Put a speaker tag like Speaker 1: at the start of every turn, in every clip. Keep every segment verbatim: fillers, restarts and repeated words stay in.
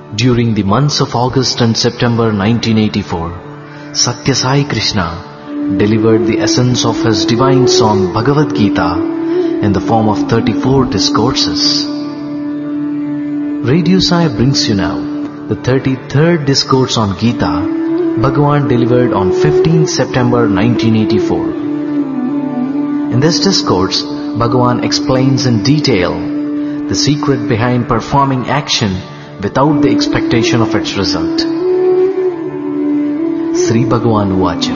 Speaker 1: During the months of August and September nineteen eighty-four, Satya Sai Krishna delivered the essence of his divine song Bhagavad Gita in the form of thirty-four discourses. Radio Sai brings you now the thirty-third discourse on Gita, Bhagavan delivered on fifteenth September nineteen eighty-four. In this discourse, Bhagavan explains in detail the secret behind performing action without the expectation of its result. Sri Bhagavan Uvacha.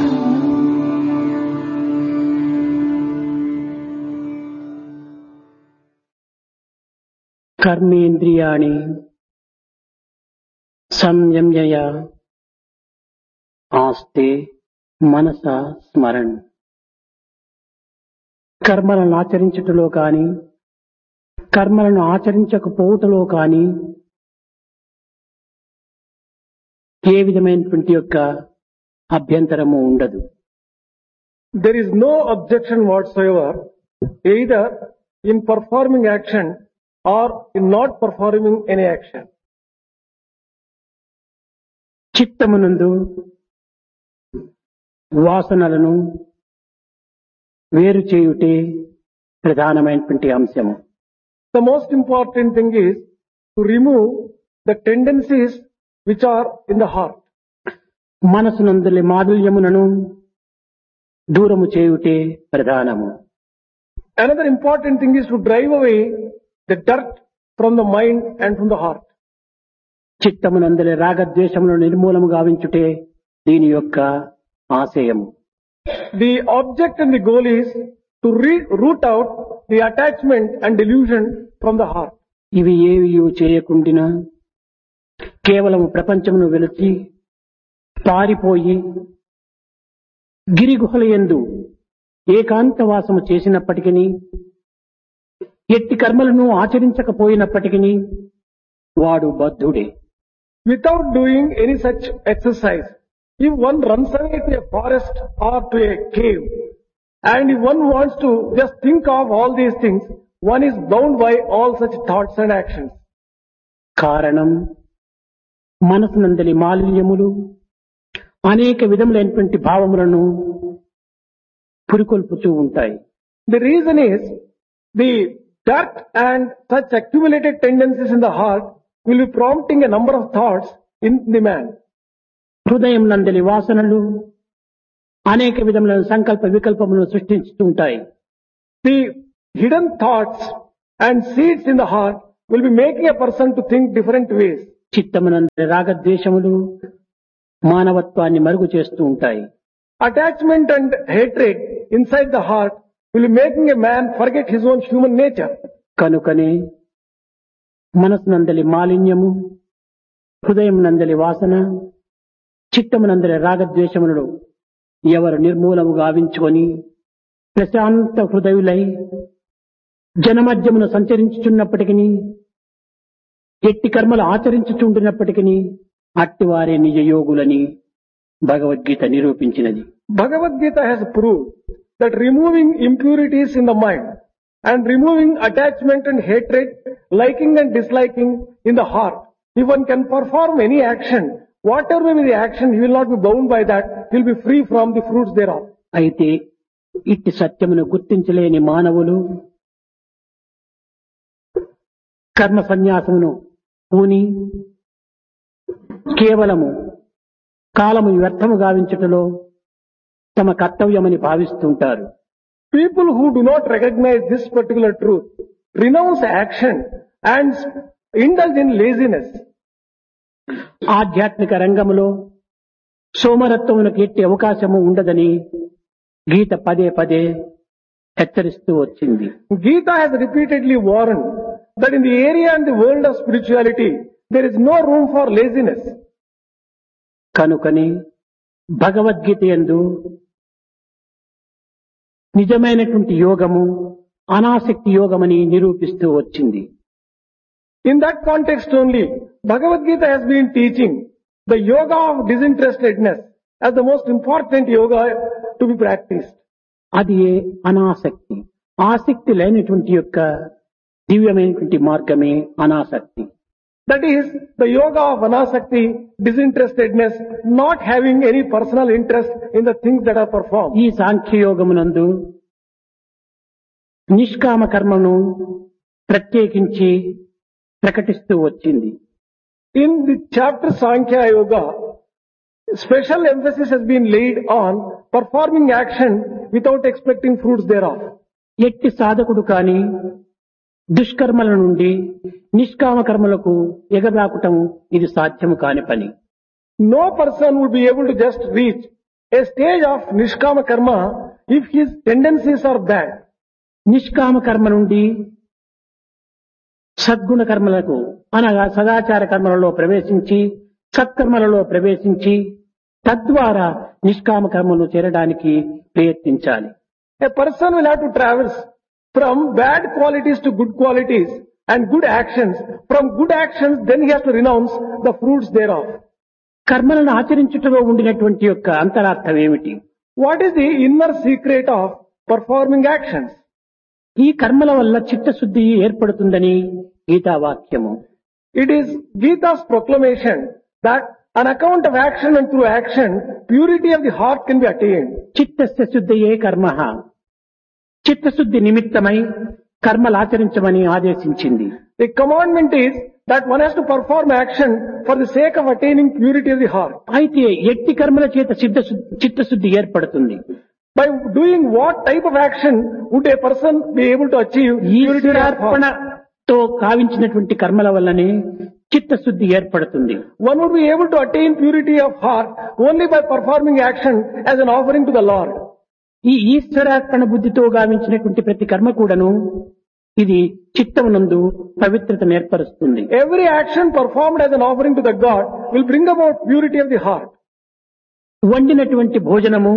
Speaker 2: कर्मेन्द्रियाणि संयम्य आस्ते మనసా స్మరణ్. కర్మలను ఆచరించుటలో కాని కర్మలను ఆచరించకపోవటంలో కాని ఏ విధమైనటువంటి యొక్క అభ్యంతరము ఉండదు.
Speaker 3: There is no objection whatsoever either in performing action or in not performing any action.
Speaker 2: చిత్తమునందు వాసనలను వేరు చేయుటే ప్రధానమైనటువంటి అంశము.
Speaker 3: The most important thing is to remove the tendencies which are in the heart.
Speaker 2: మనసునందలి మాధుర్యములను దూరము చేయుటే ప్రధానము.
Speaker 3: Another important thing is to drive away the dirt from the mind and from the heart.
Speaker 2: చిత్తమునందలి రాగద్వేషములను నిర్మూలము గావించుటే దీని యొక్క ఆశయము.
Speaker 3: The object and the goal is to re- root out the attachment and delusion from the heart.
Speaker 2: ఇవి ఏవి చేయకుండినా కేవలము ప్రపంచమును వెలిచి పారిపోయి గిరిగుహలయందు ఏకాంతవాసము చేసినప్పటికీ ఎట్టి కర్మలను ఆచరించకపోయినప్పటికీ వాడు బద్ధుడే.
Speaker 3: Without doing any such exercise, if one runs away to a forest or to a cave, and if one wants to just think of all these things, one is bound by all such thoughts and actions.
Speaker 2: కారణం మనసునందలి మాలిన్యములు అనేక విధములైనటువంటి భావములను పురికొల్పుతూ ఉంటాయి.
Speaker 3: The reason is the dirt and such accumulated tendencies in the heart will be prompting a number of thoughts in the man.
Speaker 2: హృదయం నందలి వాసనలు అనేక విధములైన సంకల్ప వికల్పములను సృష్టిస్తూ ఉంటాయి.
Speaker 3: The hidden thoughts and seeds in the heart will be making a person to think different ways.
Speaker 2: చిత్తమునందలి రాగద్వేషములు మానవత్వాన్ని మరుగు చేస్తూ ఉంటాయి.
Speaker 3: Attachment and hatred inside the heart will be making a man forget his own human nature.
Speaker 2: కనుకనే మనసునందలి మాలిన్యము, హృదయం నందలి వాసన, చిత్తమునందలి రాగద్వేషములను ఎవరు నిర్మూలము గావించుకొని ప్రశాంత హృదయులై జనమధ్యమును సంచరించుచున్నప్పటికీ ఎట్టి కర్మలు ఆచరించుచుంటున్నప్పటికీ అట్టివారే నిజ యోగులని Bhagavad Gita నిరూపించినది.
Speaker 3: Bhagavad Gita has proved that removing impurities in the mind and removing attachment and hatred, liking and disliking in the heart, if one can perform any action, whatever may be the action, he will not be bound by that, he will be free from the fruits thereof.
Speaker 2: అయితే ఇట్టి సత్యమును గుర్తించలేని మానవులు కర్మ సన్యాసమును పూని కేవలము కాలము వ్యర్థము గావించుటలో తమ కర్తవ్యమని భావిస్తుంటారు.
Speaker 3: People who do not recognize this particular truth renounce action and indulge in laziness.
Speaker 2: ఆధ్యాత్మిక రంగములో సోమరత్వమునకు ఎట్టి అవకాశము ఉండదని గీత పదే పదే హెచ్చరిస్తూ వచ్చింది.
Speaker 3: Gita has repeatedly warned that in the area and the world of spirituality there is no room for laziness.
Speaker 2: కనుకని భగవద్గీత యందు నిజమైనటువంటి యోగము అనాసక్తి యోగమని నిరూపిస్తూ వచ్చింది.
Speaker 3: In that context only, Bhagavad Gita has been teaching the yoga of disinterestedness as the most important yoga to be practiced.
Speaker 2: అది అనాసక్తి. ఆసక్తి లేనటువంటి యొక్క దివ్యమైనటువంటి మార్గమే అనాసక్తి.
Speaker 3: That is the yoga of anasakti, disinterestedness, not having any personal interest in the things that are performed.
Speaker 2: ఈ సాంఖ్యయోగమునందు నిష్కామ కర్మను ప్రత్యేకించి ప్రకటిస్తూ వచ్చింది.
Speaker 3: In the chapter Sankhya Yoga, special emphasis has been laid on performing action without expecting fruits thereof.
Speaker 2: ఎట్టి సాధకుడు కాని దుష్కర్మల నుండి నిష్కామ కర్మలకు ఎగబాకుటం ఇది సాధ్యము కాని పని.
Speaker 3: No person would be able to just reach a stage of nishkama karma if his tendencies are bad.
Speaker 2: నిష్కామ కర్మ నుండి సద్గుణ కర్మలకు అనగా సదాచార కర్మలలో ప్రవేశించి సత్కర్మలలో ప్రవేశించి తద్వారా నిష్కామ కర్మలు చేరడానికి ప్రయత్నించాలి.
Speaker 3: A person will have to traverse from bad qualities to good qualities and good actions. From good actions, then he has to renounce the fruits thereof.
Speaker 2: కర్మలను ఆచరించుటలో ఉండినటువంటి యొక్క అంతరార్థం ఏమిటి?
Speaker 3: What is the inner secret of performing actions?
Speaker 2: ఈ కర్మల వల్ల చిత్తశుద్ధి ఏర్పడుతుందని గీతావాక్యము.
Speaker 3: It is Gita's proclamation that on account of action and through action, purity of the heart can be attained.
Speaker 2: చిత్తస్య శుద్ధయే కర్మః. చిత్తశుద్ధి నిమిత్తమై కర్మలు ఆచరించమని ఆదేశించింది.
Speaker 3: The commandment is that one has to perform action for the sake of attaining purity of the heart.
Speaker 2: అయితే ఎట్టి కర్మల చేత సిద్ధ చిత్తశుద్ధి ఏర్పడుతుంది?
Speaker 3: By doing what type of action would a person be able to achieve purity of the heart?
Speaker 2: ఈశ్వరార్పణతో కావించినటువంటి కర్మల వల్లనే చిత్తశుద్ధి ఏర్పడుతుంది.
Speaker 3: One would be able to attain purity of heart only by performing action as an offering to the Lord.
Speaker 2: ఈ ఈశ్వరార్పణ బుద్ధితో గావించినటువంటి ప్రతి కర్మ కూడాను ఇది చిత్తమునందు పవిత్రతను ఏర్పరుస్తుంది.
Speaker 3: Every action performed as an offering to the God will bring about purity of the heart.
Speaker 2: వండినటువంటి భోజనము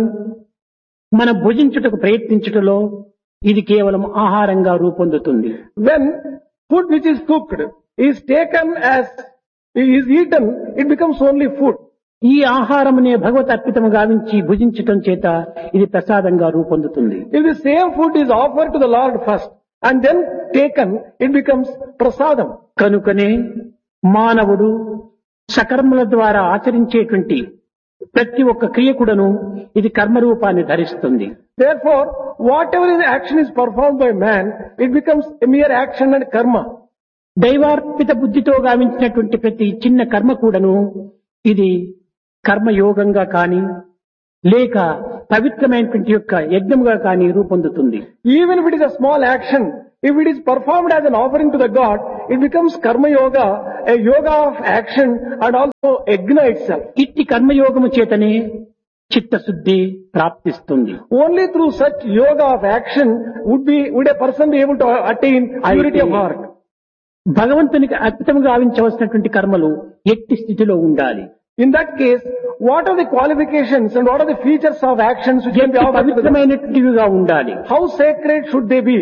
Speaker 2: మనం భుజించుటకు ప్రయత్నించుటలో ఇది కేవలం ఆహారంగా రూపొందుతుంది.
Speaker 3: When food which is cooked is taken as is eaten, it becomes only food.
Speaker 2: ఈ ఆహారమునే భగవత్ అర్పితము గావించి భుజించటం చేత ఇది ప్రసాదంగా రూపొందుతుంది.
Speaker 3: If the same food is offered to the Lord first and then taken, it becomes prasadam.
Speaker 2: కనుకనే మానవుడు సకర్మల ద్వారా ఆచరించేటువంటి ప్రతి ఒక్క క్రియకుడను ఇది కర్మరూపాన్ని ధరిస్తుంది.
Speaker 3: Therefore, whatever is action is performed by man, it becomes a mere action and karma.
Speaker 2: దైవార్పిత బుద్ధితో గావించినటువంటి ప్రతి చిన్న కర్మ కూడాను ఇది కర్మయోగంగా కాని లేక పవిత్రమైనటువంటి యొక్క యజ్ఞముగా కాని రూపొందుతుంది.
Speaker 3: Even if it is a small action, if it is performed as an offering to the God, it becomes karma yoga, a yoga of action and also yajna itself.
Speaker 2: ఇట్టి కర్మయోగము చేతనే చిత్తశుద్ధి ప్రాప్తిస్తుంది.
Speaker 3: Only through such yoga of action would be would a person be able to attain purity of heart.
Speaker 2: భగవంతునికి అర్పితము గావించవలసినటువంటి కర్మలు ఎట్టి స్థితిలో ఉండాలి.
Speaker 3: In that case, what are the qualifications and what are the features of actions which can be offered to the God?
Speaker 2: పవిత్రమైనటివిగా ఉండాలి.
Speaker 3: How sacred should they be?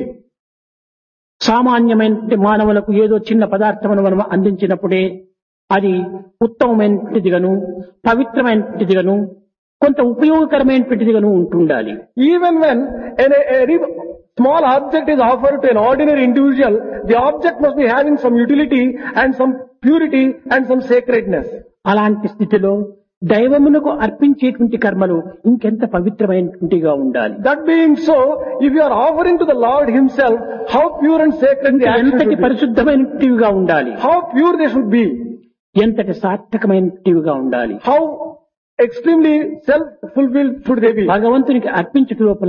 Speaker 2: సామాన్యమైన మానవులకు ఏదో చిన్న పదార్థమును మనం అందించినప్పుడే అది ఉత్తమమైనటిదిగాను పవిత్రమైనటిదిగాను కొంత ఉపయోగకరమైనటిదిగాను ఉంటుండాలి.
Speaker 3: Even when an, a, a small object is offered to an ordinary individual, the object must be having some utility and some purity and some sacredness.
Speaker 2: అలాంటి స్థితిలో దైవమునకు అర్పించేటువంటి కర్మలు ఇంకెంత పవిత్రమైనటువంటిగా ఉండాలి.
Speaker 3: That being so, if you are offering to the Lord himself, how pure and sacred the action should
Speaker 2: ఎంతటి
Speaker 3: be.
Speaker 2: పరిశుద్ధమైనటివిగా ఉండాలి.
Speaker 3: How pure they should be.
Speaker 2: ఎంతటి సార్థకమైనటివిగా ఉండాలి.
Speaker 3: How extremely self-fulfilled should they be.
Speaker 2: భగవంతునికి అర్పించుట లోపల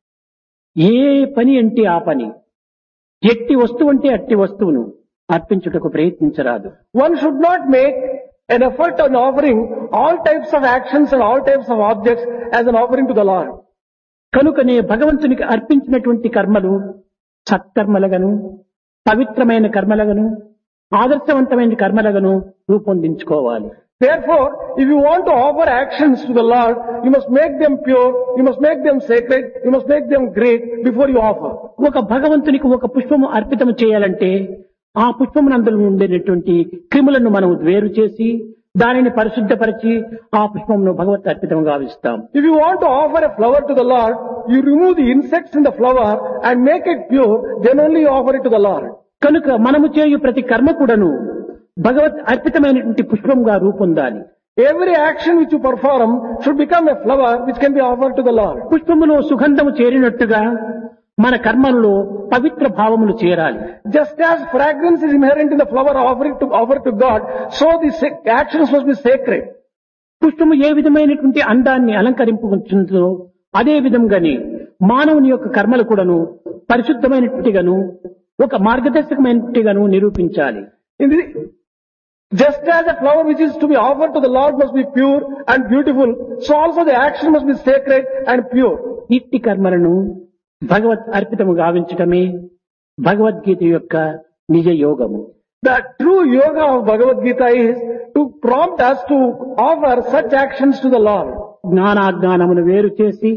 Speaker 2: ఏ పని అంటే ఆ పని, ఎట్టి వస్తువు అంటే అట్టి వస్తువును అర్పించుటకు ప్రయత్నించరాదు.
Speaker 3: One should not make an effort on offering all types of actions and all types of objects as an offering to the Lord.
Speaker 2: కనుకనే భగవంతునికి అర్పించినటువంటి కర్మలు సత్కర్మలుగాను పవిత్రమైన కర్మలుగాను ఆదర్శవంతమైన కర్మలుగాను రూపొందించుకోవాలి.
Speaker 3: Therefore, if you want to offer actions to the Lord, you must make them pure, you must make them sacred, you must make them great before you offer.
Speaker 2: ఒక భగవంతునికి ఒక పుష్పము అర్పితం చేయాలంటే ఆ పుష్పమునందులో ఉండేటువంటి క్రిములను మనం వేరు చేసి దానిని పరిశుద్ధపరిచి ఆ పుష్పమును భగవత్ అర్పితంగా గావిస్తాం.
Speaker 3: If you want to offer a flower to the Lord, you remove the insects in the flower and make it pure, then only you offer it to the Lord.
Speaker 2: కనుక మనము చేయు ప్రతి కర్మ కూడాను భగవత్ అర్పితమైనటువంటి పుష్పంగా రూపొందాలి.
Speaker 3: Every action which you perform should become a flower which can be offered to the Lord.
Speaker 2: పుష్పములో సుగంధము చేరినట్టుగా మన కర్మల్లో పవిత్ర భావములు చేరాలి.
Speaker 3: Just as fragrance is inherent in the flower offered to, offered to God, so the sa- actions must be sacred.
Speaker 2: పుష్పము ఏ విధమైనటువంటి అందాన్ని అలంకరింపుతుందో అదే విధంగానే మానవుని యొక్క కర్మలు కూడాను పరిశుద్ధమైనట్టుగాను ఒక మార్గదర్శకమైనట్టుగాను నిరూపించాలి.
Speaker 3: In the, just as a flower which is to be offered to the Lord must be pure and beautiful, so also the action must be sacred and pure.
Speaker 2: ఇట్టి కర్మలను భగవత్ అర్పితము గావించటమే భగవద్గీత యొక్క నిజ యోగము.
Speaker 3: The true yoga of Bhagavad Gita is to prompt us to offer such actions to the Lord.
Speaker 2: జ్ఞానాజ్ఞానమును వేరు చేసి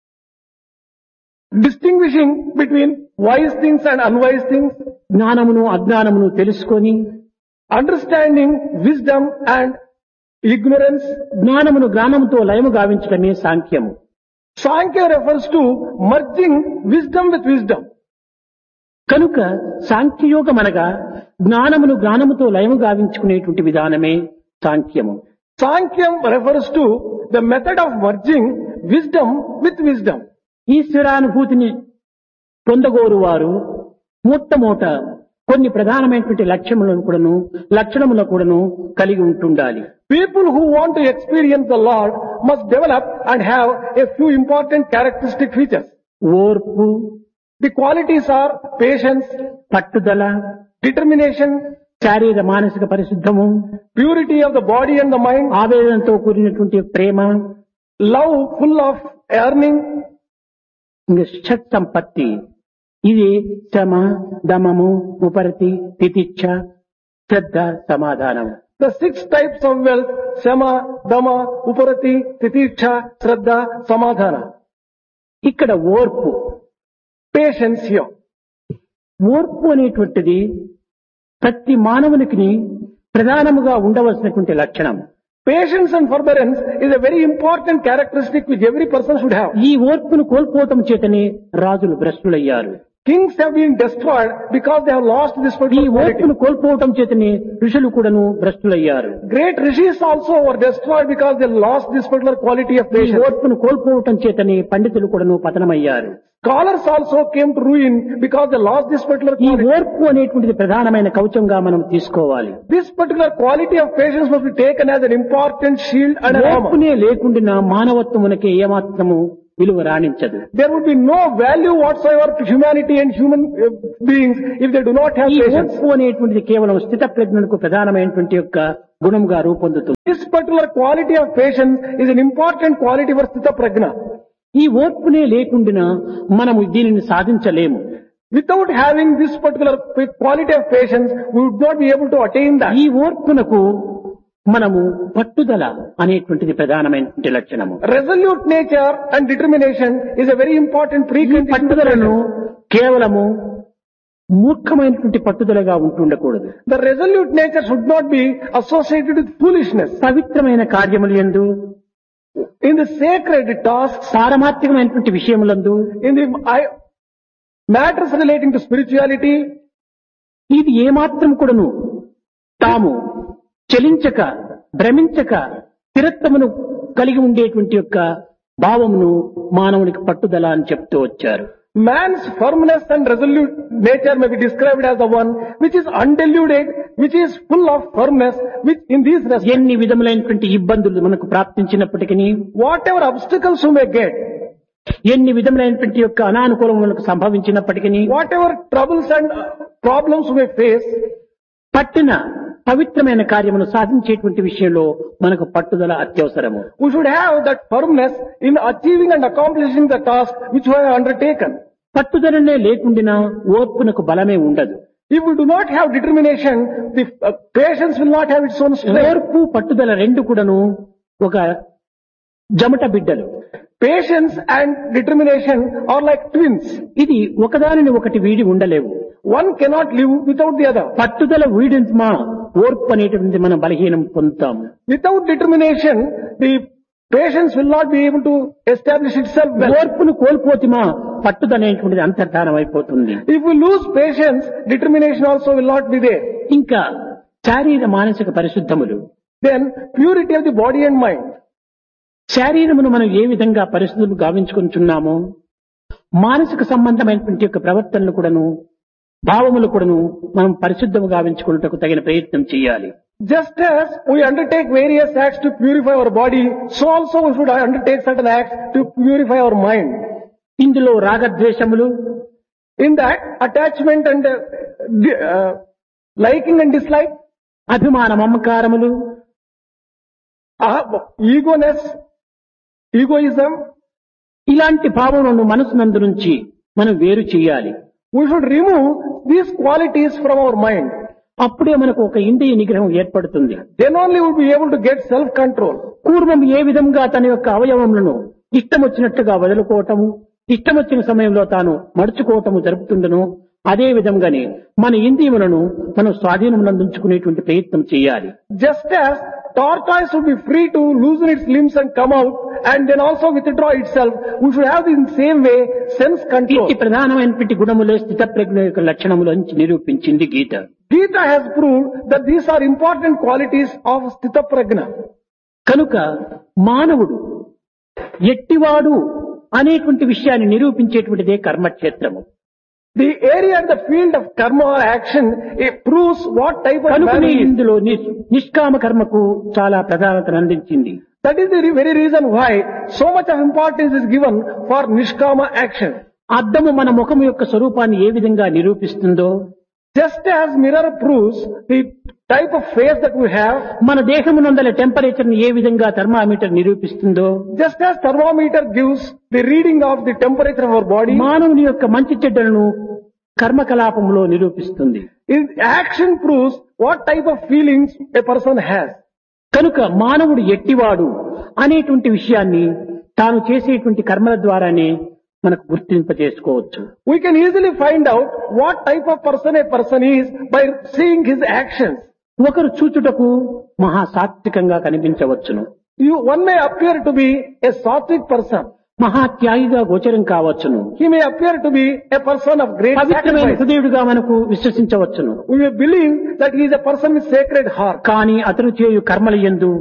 Speaker 3: Distinguishing between wise things and unwise things,
Speaker 2: జ్ఞానమును అజ్ఞానమును తెలుసుకొని
Speaker 3: understanding wisdom and ignorance.
Speaker 2: జ్ఞానమును జ్ఞానముతో లయము గావించటమే సాంఖ్యము.
Speaker 3: Sankhya refers to merging wisdom with wisdom.
Speaker 2: కనుక సాంఖ్యయోగం అనగా జ్ఞానమును జ్ఞానముతో లయము గావించుకునేటువంటి విధానమే సాంఖ్యము.
Speaker 3: Sankhya refers to the method of merging wisdom with wisdom.
Speaker 2: ఈశ్వరానుభూతిని పొందగోరు వారు మొట్టమొదట కొన్ని ప్రధానమైనటువంటి లక్ష్యములను కూడాను లక్షణములను కూడాను కలిగి ఉంటుండాలి.
Speaker 3: People who want to experience the Lord must develop and have a few important characteristic features.
Speaker 2: ఓర్పు,
Speaker 3: The qualities are patience,
Speaker 2: పట్టుదల,
Speaker 3: determination,
Speaker 2: శారీర మానసిక పరిశుద్ధము,
Speaker 3: purity of the body and the mind,
Speaker 2: ఆవేదనతో కూడినటువంటి ప్రేమ,
Speaker 3: love full of yearning,
Speaker 2: ఇంకా shut సంపత్తి. ఇది శమ, దమము, ఉపరతి, తితిక్ష, శ్రద్ధ, సమాధానం.
Speaker 3: the six types of wealth, Shama, Dama, Uparati, Titiksha, Shraddha, Samadhana.
Speaker 2: ఇక్కడ ఓర్పు.
Speaker 3: Patience here.
Speaker 2: ఓర్పు అనేటువంటిది ప్రతి మానవునికి ప్రధానముగా ఉండవలసినటువంటి లక్షణం.
Speaker 3: Patience and forbearance is a very important characteristic which every person should have.
Speaker 2: ఈ ఓర్పును కోల్పోవటం చేతనే రాజులు భ్రష్టులయ్యారు.
Speaker 3: Kings have been destroyed because they have lost this
Speaker 2: ఈ
Speaker 3: particular quality.
Speaker 2: ఓర్పును కోల్పోవటం చేతనే ఋషులు కూడాను భ్రష్టులయ్యారు.
Speaker 3: Great rishis also were destroyed because they lost this particular quality of
Speaker 2: ఈ
Speaker 3: patience.
Speaker 2: ఓర్పును కోల్పోవటం చేతనే పండితులు కూడాను పతనమయ్యారు.
Speaker 3: Scholars also came to ruin because they lost this particular
Speaker 2: ఈ
Speaker 3: quality.
Speaker 2: ఓర్పు అనేటువంటిది ప్రధానమైన కవచంగా మనం తీసుకోవాలి.
Speaker 3: This particular quality of patience must be taken as an important shield and an armor.
Speaker 2: ఓర్పునే లేకుండా మానవత్వమునకే ఏమాత్రము విలువ రాణించదు.
Speaker 3: There would be no value whatsoever to humanity and human uh, beings if they do not have
Speaker 2: ఈ
Speaker 3: patience.
Speaker 2: ఓర్పు అనేటువంటిది కేవలం స్థిత ప్రజ్ఞకు ప్రధానమైనటువంటి యొక్క గుణంగా రూపొందుతుంది.
Speaker 3: This particular quality of patience is an important quality for Sthita Prajna.
Speaker 2: ఈ ఓర్పునే లేకుండా మనము దీనిని సాధించలేము.
Speaker 3: Without having this particular quality of patience, we would not be able to attain that.
Speaker 2: ఈ ఓర్పునకు మనము పట్టుదల అనేటువంటిది ప్రధానమైనటువంటి లక్షణము.
Speaker 3: Resolute nature and determination is a very important
Speaker 2: ఈ
Speaker 3: precondition. to
Speaker 2: పట్టుదలను
Speaker 3: patience.
Speaker 2: కేవలము మూర్ఖమైనటువంటి పట్టుదలగా ఉంటుండకూడదు.
Speaker 3: The resolute nature should not be associated with foolishness.
Speaker 2: పవిత్రమైన కార్యములు యందు,
Speaker 3: In the sacred tasks,
Speaker 2: పారమార్థికమైనటువంటి విషయములందు
Speaker 3: in the I, matters relating to spirituality,
Speaker 2: ఇది ఏమాత్రం కూడాను తాము చలించక భ్రమించక స్థిరత్వమును కలిగి ఉండేటువంటి యొక్క భావమును మానవునికి పట్టుదల అని చెప్తూ వచ్చారు.
Speaker 3: man's firmness and resolute nature may be described as the one which is undiluted, which is full of firmness, which in these respects,
Speaker 2: ఎన్ని విధములైనటువంటి ఇబ్బందులు మనకు ప్రాప్తించినప్పటికీ,
Speaker 3: whatever obstacles you may get,
Speaker 2: ఎన్ని విధములైనటువంటి యొక్క అనానుకూలం మనకు సంభవించినప్పటికీ,
Speaker 3: whatever troubles and uh, problems you may face,
Speaker 2: పట్టిన పవిత్రమైన కార్యమును సాధించేటువంటి విషయంలో మనకు పట్టుదల అత్యవసరము.
Speaker 3: we should have that firmness in achieving and accomplishing the task which we have undertaken.
Speaker 2: పట్టుదలనే లేకుండినా ఓర్పునకు బలమే ఉండదు.
Speaker 3: If we do not have determination, the uh, patience will not have its own strength.
Speaker 2: ఓర్పు పట్టుదల రెండు కూడాను ఒక జమట బిడ్డలు.
Speaker 3: Patience and determination are like twins.
Speaker 2: ఇది ఒకదానిని ఒకటి వీడి ఉండలేవు.
Speaker 3: One cannot live without the other.
Speaker 2: పట్టుదల వీడించమా ఓర్పు అనేటువంటి మనం బలహీనం పొందుతాము.
Speaker 3: Without determination, the patience will not be able to establish itself well.
Speaker 2: ఓర్పును కోల్పోతిమా పట్టుదల అనేటువంటిది అంతర్ధానం అయిపోతుంది.
Speaker 3: If we lose patience, determination also will not be there.
Speaker 2: ఇంకా శారీర మానసిక పరిశుద్ధములు.
Speaker 3: Then purity of the body and mind.
Speaker 2: శారీరమును మనం ఏ విధంగా పరిశుద్ధులు గావించుకుంటున్నామో మానసిక సంబంధమైనటువంటి యొక్క ప్రవర్తనలు కూడాను భావములు కూడాను మనం పరిశుద్ధము గావించుకున్నటకు తగిన ప్రయత్నం చేయాలి.
Speaker 3: Just as we undertake various acts to purify our body, so also we should undertake certain acts to purify our mind.
Speaker 2: ఇందులో రాగద్వేషములు,
Speaker 3: In that, attachment and uh, di- uh, liking and dislike,
Speaker 2: అభిమాన మమకారములు,
Speaker 3: uh, egoness, egoism,
Speaker 2: ఇలాంటి భావములను మనసునందు నుంచి మనం వేరు చేయాలి.
Speaker 3: we should remove these qualities from our mind.
Speaker 2: అప్పుడే మనకు ఒక ఇంద్రియ నిగ్రహం ఏర్పడుతుంది.
Speaker 3: Then only we will be able to get self-control.
Speaker 2: పూర్వం ఏ విధంగా తన యొక్క అవయవములను ఇష్టం వచ్చినట్టుగా వదులుకోవటము, ఇష్టం వచ్చిన సమయంలో తాను మడుచుకోవటము జరుపుతుండను, అదే విధంగానే మన ఇంద్రియములను మనం స్వాధీనమునందుకునేటువంటి ప్రయత్నం చేయాలి.
Speaker 3: Just as tortoise would be free to loosen its limbs and come out and then also withdraw itself, we should have in the same way sense control.
Speaker 2: ఇట్టి ప్రధానమైనటువంటి గుణములే స్థితప్రజ్ఞ యొక్క లక్షణములని నిరూపించింది గీత.
Speaker 3: Gita has proved that these are important qualities of Sthita Prajna.
Speaker 2: కనుక మానవుడు ఎట్టివాడు అనేటువంటి విషయాన్ని నిరూపించేటువంటిదే కర్మక్షేత్రము.
Speaker 3: The area and the field of karma or action, it proves what type of man
Speaker 2: కనుకనే
Speaker 3: he is.
Speaker 2: ఇందులో ని- నిష్కామ కర్మకు చాలా ప్రాధాన్యతను అందించింది.
Speaker 3: That is the re- very reason why so much of importance is given for Nishkama action.
Speaker 2: అద్దము మన ముఖము యొక్క స్వరూపాన్ని ఏ విధంగా నిరూపిస్తుందో,
Speaker 3: Just as mirror proves the type of face that we have,
Speaker 2: మన దేహమునందల టెంపరేచర్ ని ఏ విధంగా thermometer నిరూపిస్తుందో,
Speaker 3: just as thermometer gives the reading of the temperature of our body,
Speaker 2: మానవుని యొక్క మంచి చెడ్డలను కర్మకలాపంలో నిరూపిస్తుంది.
Speaker 3: in action proves what type of feelings a person has.
Speaker 2: కనుక మానవుడు ఎట్టివాడు అనేటువంటి విషయాన్ని తాను చేసేటువంటి కర్మల ద్వారానే మనకు గుర్తింపజేసుకోవచ్చు.
Speaker 3: We can easily find out what type of person a person is by seeing his actions.
Speaker 2: ఒకరు చూచుటకు మహా సాత్వికంగా కనిపించవచ్చును,
Speaker 3: You, one may appear to be a sattvic person.
Speaker 2: మహా త్యాగిగా గోచరం కావచ్చును,
Speaker 3: He may appear to be a person of great
Speaker 2: పవిత్రమైన
Speaker 3: sacrifice.
Speaker 2: హృదయుడుగా మనకు విశ్వసించవచ్చును.
Speaker 3: We may believe that he is a person with sacred heart.
Speaker 2: కానీ అతను చేయు కర్మల యందు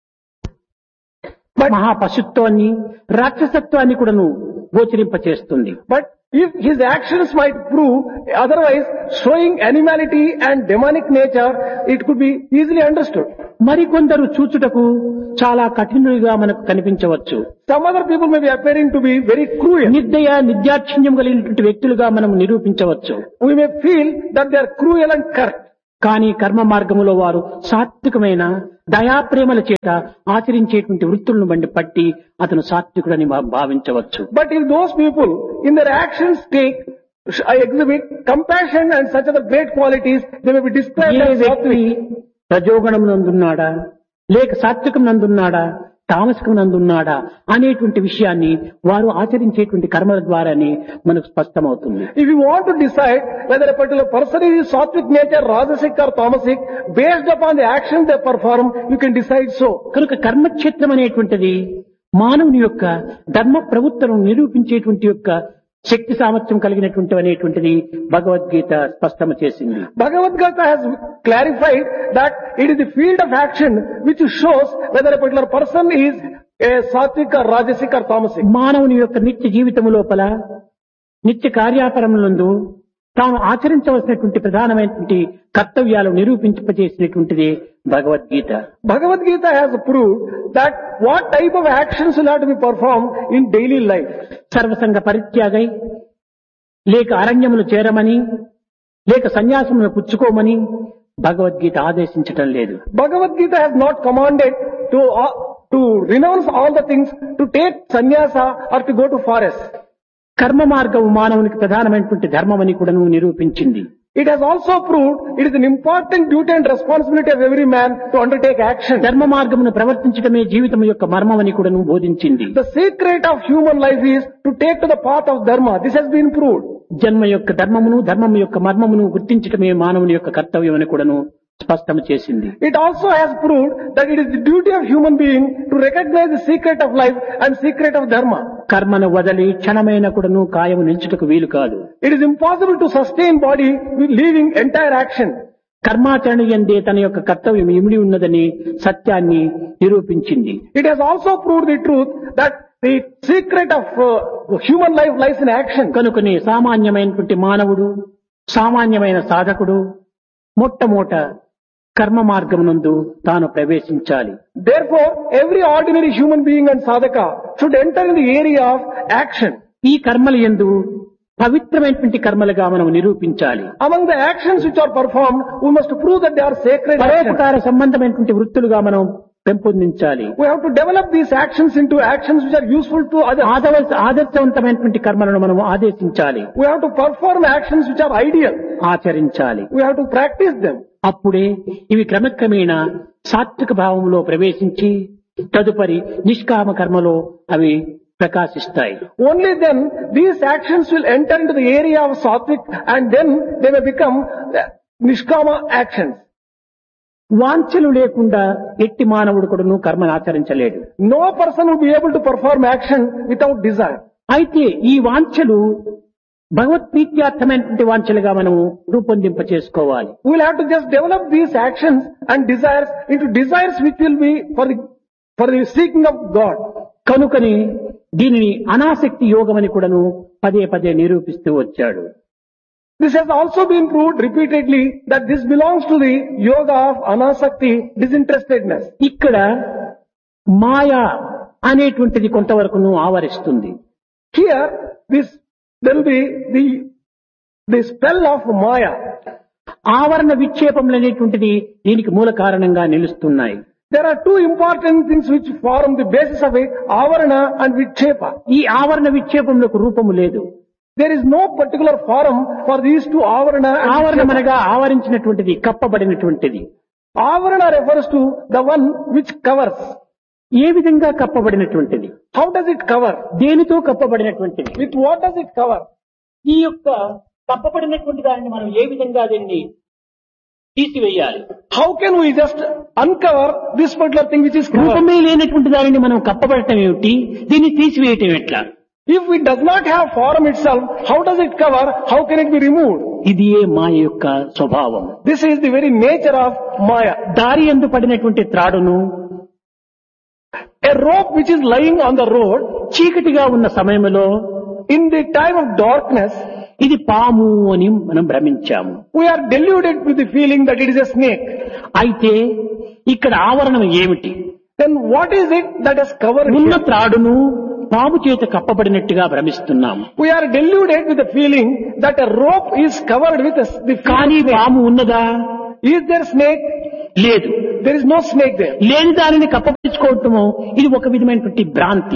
Speaker 2: మహా పశుత్వాన్ని రాక్షసత్వాన్ని కూడాను గోచరింపచేస్తుంది.
Speaker 3: But if his actions might prove otherwise showing animality and demonic nature, it could be easily understood.
Speaker 2: మరికొందరు చూచుటకు చాలా కఠినులుగా మనకు కనిపించవచ్చు.
Speaker 3: Some other people may be appearing to be very cruel.
Speaker 2: నిర్దయ నిత్యాక్షిణ్యం కలిగినటువంటి వ్యక్తులుగా మనం నిరూపించవచ్చు.
Speaker 3: We may feel that they are cruel and curt.
Speaker 2: కానీ కర్మ మార్గములో వారు సాత్వికమైన దయాప్రేమల చేత ఆచరించేటువంటి వృత్తులను బండి పట్టి అతను సాత్వికుడని భా- భావించవచ్చు.
Speaker 3: But if those people in their actions take, uh, exhibit compassion and such other great qualities, they may be described
Speaker 2: A
Speaker 3: as
Speaker 2: వ్యక్తి
Speaker 3: sattvic.
Speaker 2: రజోగుణం నందున్నాడా లేక సాత్వికం నందున్నాడా తామసికం నందున్నాడా అనేటువంటి విషయాన్ని వారు ఆచరించేటువంటి కర్మల ద్వారానే మనకు స్పష్టమవుతుంది.
Speaker 3: If you want to decide whether a particular person is sattvic nature, rajasic or tamasic, based upon the actions they perform, you can decide so.
Speaker 2: కనుక కర్మక్షేత్రం అనేటువంటిది మానవుని యొక్క ధర్మ ప్రవృత్తులను నిరూపించేటువంటి యొక్క శక్తి సామర్థ్యం కలిగినటువంటి అనేటువంటిది భగవద్గీత స్పష్టము చేసింది.
Speaker 3: Bhagavad Gita has clarified that it is the field of action which shows whether a particular person is a sattvic or rajasic or tamasic.
Speaker 2: మానవుని యొక్క నిత్య జీవితం లోపల నిత్య కార్యాపరములందు తాను ఆచరించవలసినటువంటి ప్రధానమైనటువంటి కర్తవ్యాలు నిరూపింపజేసినటువంటిది Bhagavad Gita.
Speaker 3: Bhagavad Gita has proved that what type of actions will have to be performed in daily life.
Speaker 2: సర్వసంగ పరిత్యాగై లేక అరణ్యములు చేరమని లేక సన్యాసమును పుచ్చుకోమని భగవద్గీత ఆదేశించటం లేదు.
Speaker 3: Bhagavad Gita has not commanded to uh, to renounce all the things, to take sannyasa or to go to forest.
Speaker 2: కర్మ మార్గము మానవునికి ప్రధానమైనటువంటి ధర్మమని కూడా నిరూపించింది.
Speaker 3: It has also proved it is an important duty and responsibility of every man to undertake action.
Speaker 2: ధర్మ మార్గమును ప్రవర్తించడమే జీవితం యొక్క మర్మమని కూడా బోధించింది.
Speaker 3: The secret of human life is to take to the path of dharma. This has been proved.
Speaker 2: జన్మ యొక్క ధర్మమును ధర్మము యొక్క మర్మమును గుర్తించడమే మానవుని యొక్క కర్తవ్యం అని కూడాను స్పష్టం చేసింది.
Speaker 3: It also has proved that it is the duty of human being to recognize the secret of life and secret of dharma.
Speaker 2: కర్మను వదలి క్షణమైన కూడాను కాయము నిల్చుటకు వీలు కాదు.
Speaker 3: It is impossible to sustain body with leaving entire action.
Speaker 2: కర్మాచరణ యందే తన యొక్క కర్తవ్యం ఇమిడి ఉన్నదని సత్యాన్ని నిరూపించింది.
Speaker 3: It has also proved the truth that the secret of uh, human life lies in action.
Speaker 2: కనుకనే సామాన్యమైనటువంటి మానవుడు, సామాన్యమైన సాధకుడు మొట్టమొదట కర్మ మార్గమునందు తాను ప్రవేశించాలి.
Speaker 3: Therefore, every ordinary human being and sadhaka should enter in the area of action.
Speaker 2: ఈ కర్మల యందు పవిత్రమైనటువంటి కర్మలుగా మనం నిరూపించాలి.
Speaker 3: Among the actions which are performed, we must prove that they are sacred actions.
Speaker 2: పరోపకార సంబంధమైనటువంటి వృత్తులుగా మనం పెంపొందించాలి.
Speaker 3: We have to develop these actions into actions which are useful to others.
Speaker 2: ఆదర్శ ఆదర్శవంతమైనటువంటి కర్మలను మనం ఆదేశించాలి,
Speaker 3: We have to perform actions which are ideal.
Speaker 2: ఆచరించాలి.
Speaker 3: We have to practice them.
Speaker 2: అప్పుడే ఇవి క్రమక్రమేణా సాత్విక భావంలో ప్రవేశించి తదుపరి నిష్కామ కర్మలో అవి ప్రకాశిస్తాయి.
Speaker 3: Only then these actions will enter into the area of sattvic and then they may become uh, nishkama actions.
Speaker 2: వాంఛలు లేకుండా ఎట్టి మానవుడు కూడాను కర్మను ఆచరించలేడు.
Speaker 3: No person will be able to perform action without desire.
Speaker 2: అయితే ఈ వాంఛలు భగవత్ప్రీత్యార్థమైనటువంటి వాంఛలుగా మనము రూపొందింప చేసుకోవాలి.
Speaker 3: We will have to just develop these actions and desires into desires which will be for the, for the seeking of God.
Speaker 2: కనుకని దీనిని అనాసక్తి యోగం అని కూడాను పదే పదే నిరూపిస్తూ వచ్చాడు.
Speaker 3: This has also been proved repeatedly that this belongs to the yoga of anasakti, disinterestedness.
Speaker 2: ఇక్కడ మాయా అనేటువంటిది కొంతవరకును ఆవరిస్తుంది.
Speaker 3: Here, this there will be the the spell of Maya.
Speaker 2: ఆవరణ విక్షేపములు అనేటువంటిది దీనికి మూల కారణంగా నిలుస్తున్నాయి.
Speaker 3: There are two important things which form the basis of it, avarana and vikshepa.
Speaker 2: ఈ ఆవరణ విక్షేపములకు రూపము లేదు.
Speaker 3: There is no particular form for these two avarana and
Speaker 2: ఆవరణం
Speaker 3: vikshepa.
Speaker 2: అనగా ఆవరించినటువంటిది, కప్పబడినటువంటిది.
Speaker 3: Avarana refers to the one which covers.
Speaker 2: ఏ విధంగా కప్పబడినటువంటిది?
Speaker 3: How does it cover?
Speaker 2: దేనితో కప్పబడినటువంటిది?
Speaker 3: With what does it cover?
Speaker 2: ఈ యొక్క కప్పబడినటువంటి దానిని మనం ఏ విధంగా దీన్ని తీసివేయాలి?
Speaker 3: How can we just uncover this particular thing which is covered?
Speaker 2: రూపమే లేనటువంటి దానిని మనం కప్పబడటం ఏమిటి, దీన్ని తీసివేయటం ఎట్లా?
Speaker 3: If it does not have form itself, how does it cover? How can it be removed?
Speaker 2: ఇది ఏ మాయ యొక్క స్వభావం.
Speaker 3: This is the very nature of Maya.
Speaker 2: దారి యందు పడినటువంటి త్రాడును,
Speaker 3: A rope which is lying on the road,
Speaker 2: చీకటిగా ఉన్న సమయంలో
Speaker 3: in the time of darkness,
Speaker 2: ఇది పాము అని మనం భ్రమించాము.
Speaker 3: we are deluded with the feeling that it is a snake.
Speaker 2: అయితే ఇక్కడ ఆవరణం ఏమిటి?
Speaker 3: Then what is it that has covered
Speaker 2: ఉన్న
Speaker 3: here?
Speaker 2: త్రాడును పాము చేత కప్పబడినట్టుగా భ్రమిస్తున్నాము.
Speaker 3: We are deluded with the feeling that a rope is covered with a, the
Speaker 2: కానీ
Speaker 3: snake.
Speaker 2: పాము ఉన్నదా?
Speaker 3: Is there snake?
Speaker 2: లేదు.
Speaker 3: There is no snake there.
Speaker 2: లేని దానిని కప్పపరుచుకోవటము ఇది ఒక విధమైనటువంటి భ్రాంతి.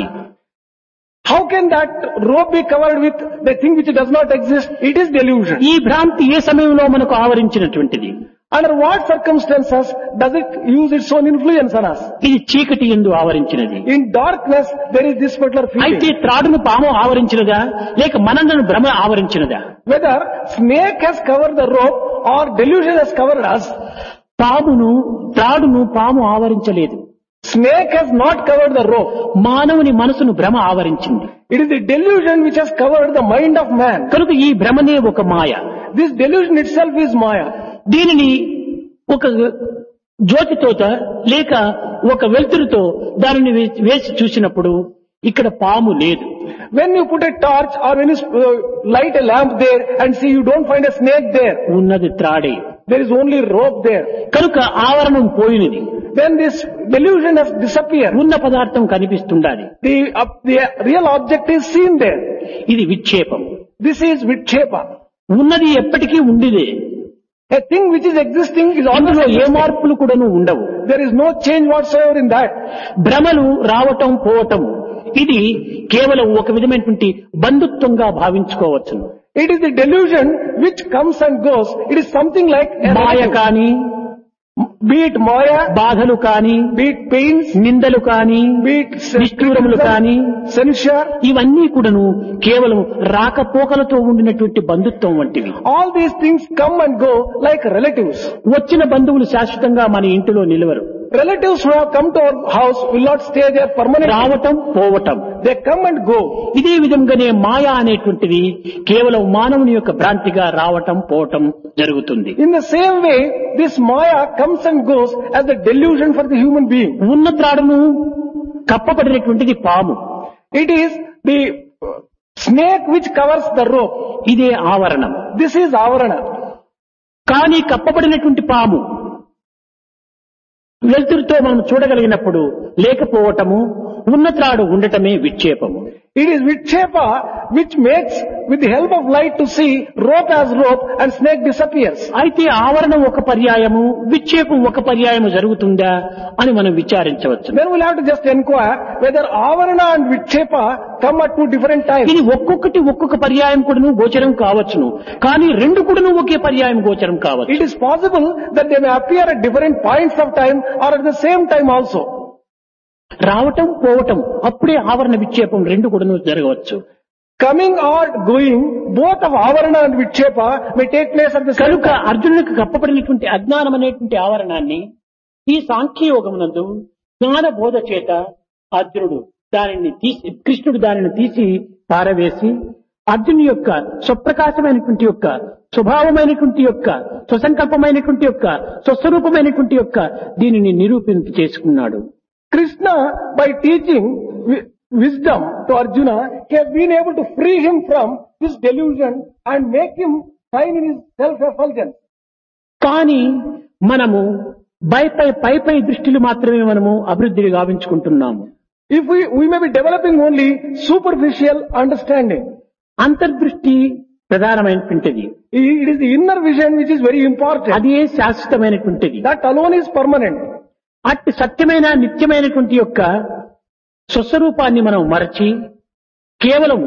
Speaker 3: How can that rope be covered with the thing which does not exist? It is delusion.
Speaker 2: ఈ భ్రాంతి ఏ సమయంలో మనకు ఆవరించినటువంటిది?
Speaker 3: Under what circumstances does it use its own influence on us?
Speaker 2: ఇది చీకటి యందు ఆవరించినది.
Speaker 3: In darkness, there is this particular
Speaker 2: అయితే
Speaker 3: feeling.
Speaker 2: త్రాడును పాము ఆవరించినదా లేక మనలను భ్రమ ఆవరించినదా?
Speaker 3: Whether snake has covered the rope or delusion has covered us,
Speaker 2: పామును త్రాడును పాము ఆవరించలేదు.
Speaker 3: snake has not covered the rope.
Speaker 2: మానవుని మనసును భ్రమ ఆవరించింది.
Speaker 3: It is the delusion which has covered the mind of man.
Speaker 2: కనుక ఈ భ్రమనే ఒక మాయ.
Speaker 3: This delusion itself is Maya.
Speaker 2: దీనిని ఒక జ్యోతితోట లేక ఒక వెలుతురుతో దానిని వే- వేసి చూసినప్పుడు ఇక్కడ పాము లేదు.
Speaker 3: When you put a torch or when you uh, light a lamp there and see, you don't find a snake there.
Speaker 2: ఉన్నది త్రాడే.
Speaker 3: There is only rope there.
Speaker 2: కనుక ఆవరణం పోయినది.
Speaker 3: Then this delusion has disappeared.
Speaker 2: ఉన్న పదార్థం కనిపిస్తుండాలి.
Speaker 3: The, uh, the real object is seen there.
Speaker 2: ఇది విక్షేపం.
Speaker 3: This is Vikshepa.
Speaker 2: ఉన్నది ఎప్పటికీ ఉండిదే.
Speaker 3: A thing which is existing is
Speaker 2: అందులో
Speaker 3: always
Speaker 2: ఏ
Speaker 3: existing.
Speaker 2: మార్పులు కూడాను ఉండవు.
Speaker 3: There is no change whatsoever in that.
Speaker 2: భ్రమలు రావటం పోవటం ఇది కేవలం ఒక విధమైనటువంటి బంధుత్వంగా భావించుకోవచ్చును.
Speaker 3: It is the delusion which comes and goes. It is something like a
Speaker 2: Maya
Speaker 3: relative.
Speaker 2: కాని,
Speaker 3: Be it Maya,
Speaker 2: బాధలు కాని,
Speaker 3: be it pains,
Speaker 2: నిందలు కాని,
Speaker 3: be it
Speaker 2: నిష్ఠూరములు కాని,
Speaker 3: censure.
Speaker 2: ఇవన్నీ కూడాను కేవలం రాకపోకలతో ఉండినటువంటి బంధుత్వం వంటివి.
Speaker 3: All these things come and go like relatives.
Speaker 2: వచ్చిన బంధువులు శాశ్వతంగా మన ఇంటిలో నిలవరు.
Speaker 3: Relatives who have come to our house will not stay there permanently.
Speaker 2: రావటం పోవటం,
Speaker 3: They come and go.
Speaker 2: ఇదే విధంగానే మాయ అనేటువంటిది కేవలం మానవుని యొక్క భ్రాంతిగా రావటం పోవటం జరుగుతుంది.
Speaker 3: In the same way, this Maya comes and goes as the delusion for the human being.
Speaker 2: ఉన్న త్రాడును కప్పబడినటువంటిది పాము,
Speaker 3: It is the snake which covers the rope.
Speaker 2: ఇదే ఆవరణం.
Speaker 3: This is avarana.
Speaker 2: కానీ కప్పబడినటువంటి పాము వెలుతురుతో మనం చూడగలిగినప్పుడు లేకపోవటము, ఉన్న త్రాడు ఉండటమే విక్షేపము.
Speaker 3: It is Vikshepa which makes with the help of light to see rope as rope and snake disappears.
Speaker 2: అయితే ఆవరణం ఒక పర్యాయము, విక్షేపం ఒక పర్యాయము జరుగుతుందా అని మనం విచారించవచ్చు.
Speaker 3: Then we'll have to just inquire whether avarana and Vikshepa come at two different times.
Speaker 2: ఇది ఒక్కొక్కటి ఒక్కొక్క పర్యాయం కూడాను గోచరం కావచ్చును, కానీ రెండు కూడాను ఒకే పర్యాయం గోచరం కావచ్చు.
Speaker 3: It is possible that they may appear at different points of time or at the same time also.
Speaker 2: రావటం పోవటం అప్పుడే ఆవరణ విక్షేపం రెండు కూడాను జరగవచ్చు.
Speaker 3: Coming or going, both of avarana and Vikshepa may take place at the same
Speaker 2: కనుక
Speaker 3: time.
Speaker 2: అర్జునుడికి కప్పబడినటువంటి అజ్ఞానం అనేటువంటి ఆవరణాన్ని ఈ సాంఖ్యయోగమునందు జ్ఞాన బోధ చేత అర్జునుడు దానిని తీసి, కృష్ణుడు దానిని తీసి పారవేసి అర్జునుడి యొక్క స్వప్రకాశమైనటువంటి యొక్క స్వభావమైనటువంటి యొక్క స్వసంకల్పమైనటువంటి యొక్క స్వస్వరూపమైనటువంటి యొక్క దీనిని నిరూపింప చేసుకున్నాడు.
Speaker 3: Krishna, by teaching wi- wisdom to Arjuna, he has been able to free him from this delusion and make him shine in his self-effulgence.
Speaker 2: కానీ మనము పై పై పై పై దృష్టిలు మాత్రమే మనము అభివృద్ధిని గావించుకుంటున్నాము.
Speaker 3: If we, we may be developing only superficial understanding.
Speaker 2: అంతర్దృష్టి ప్రధానమైనటువంటిది.
Speaker 3: It is the inner vision which is very important.
Speaker 2: అదే శాశ్వతమైనటువంటిది.
Speaker 3: That alone is permanent.
Speaker 2: అట్టి సత్యమైన నిత్యమైనటువంటి యొక్క స్వస్వరూపాన్ని మనం మరచి కేవలం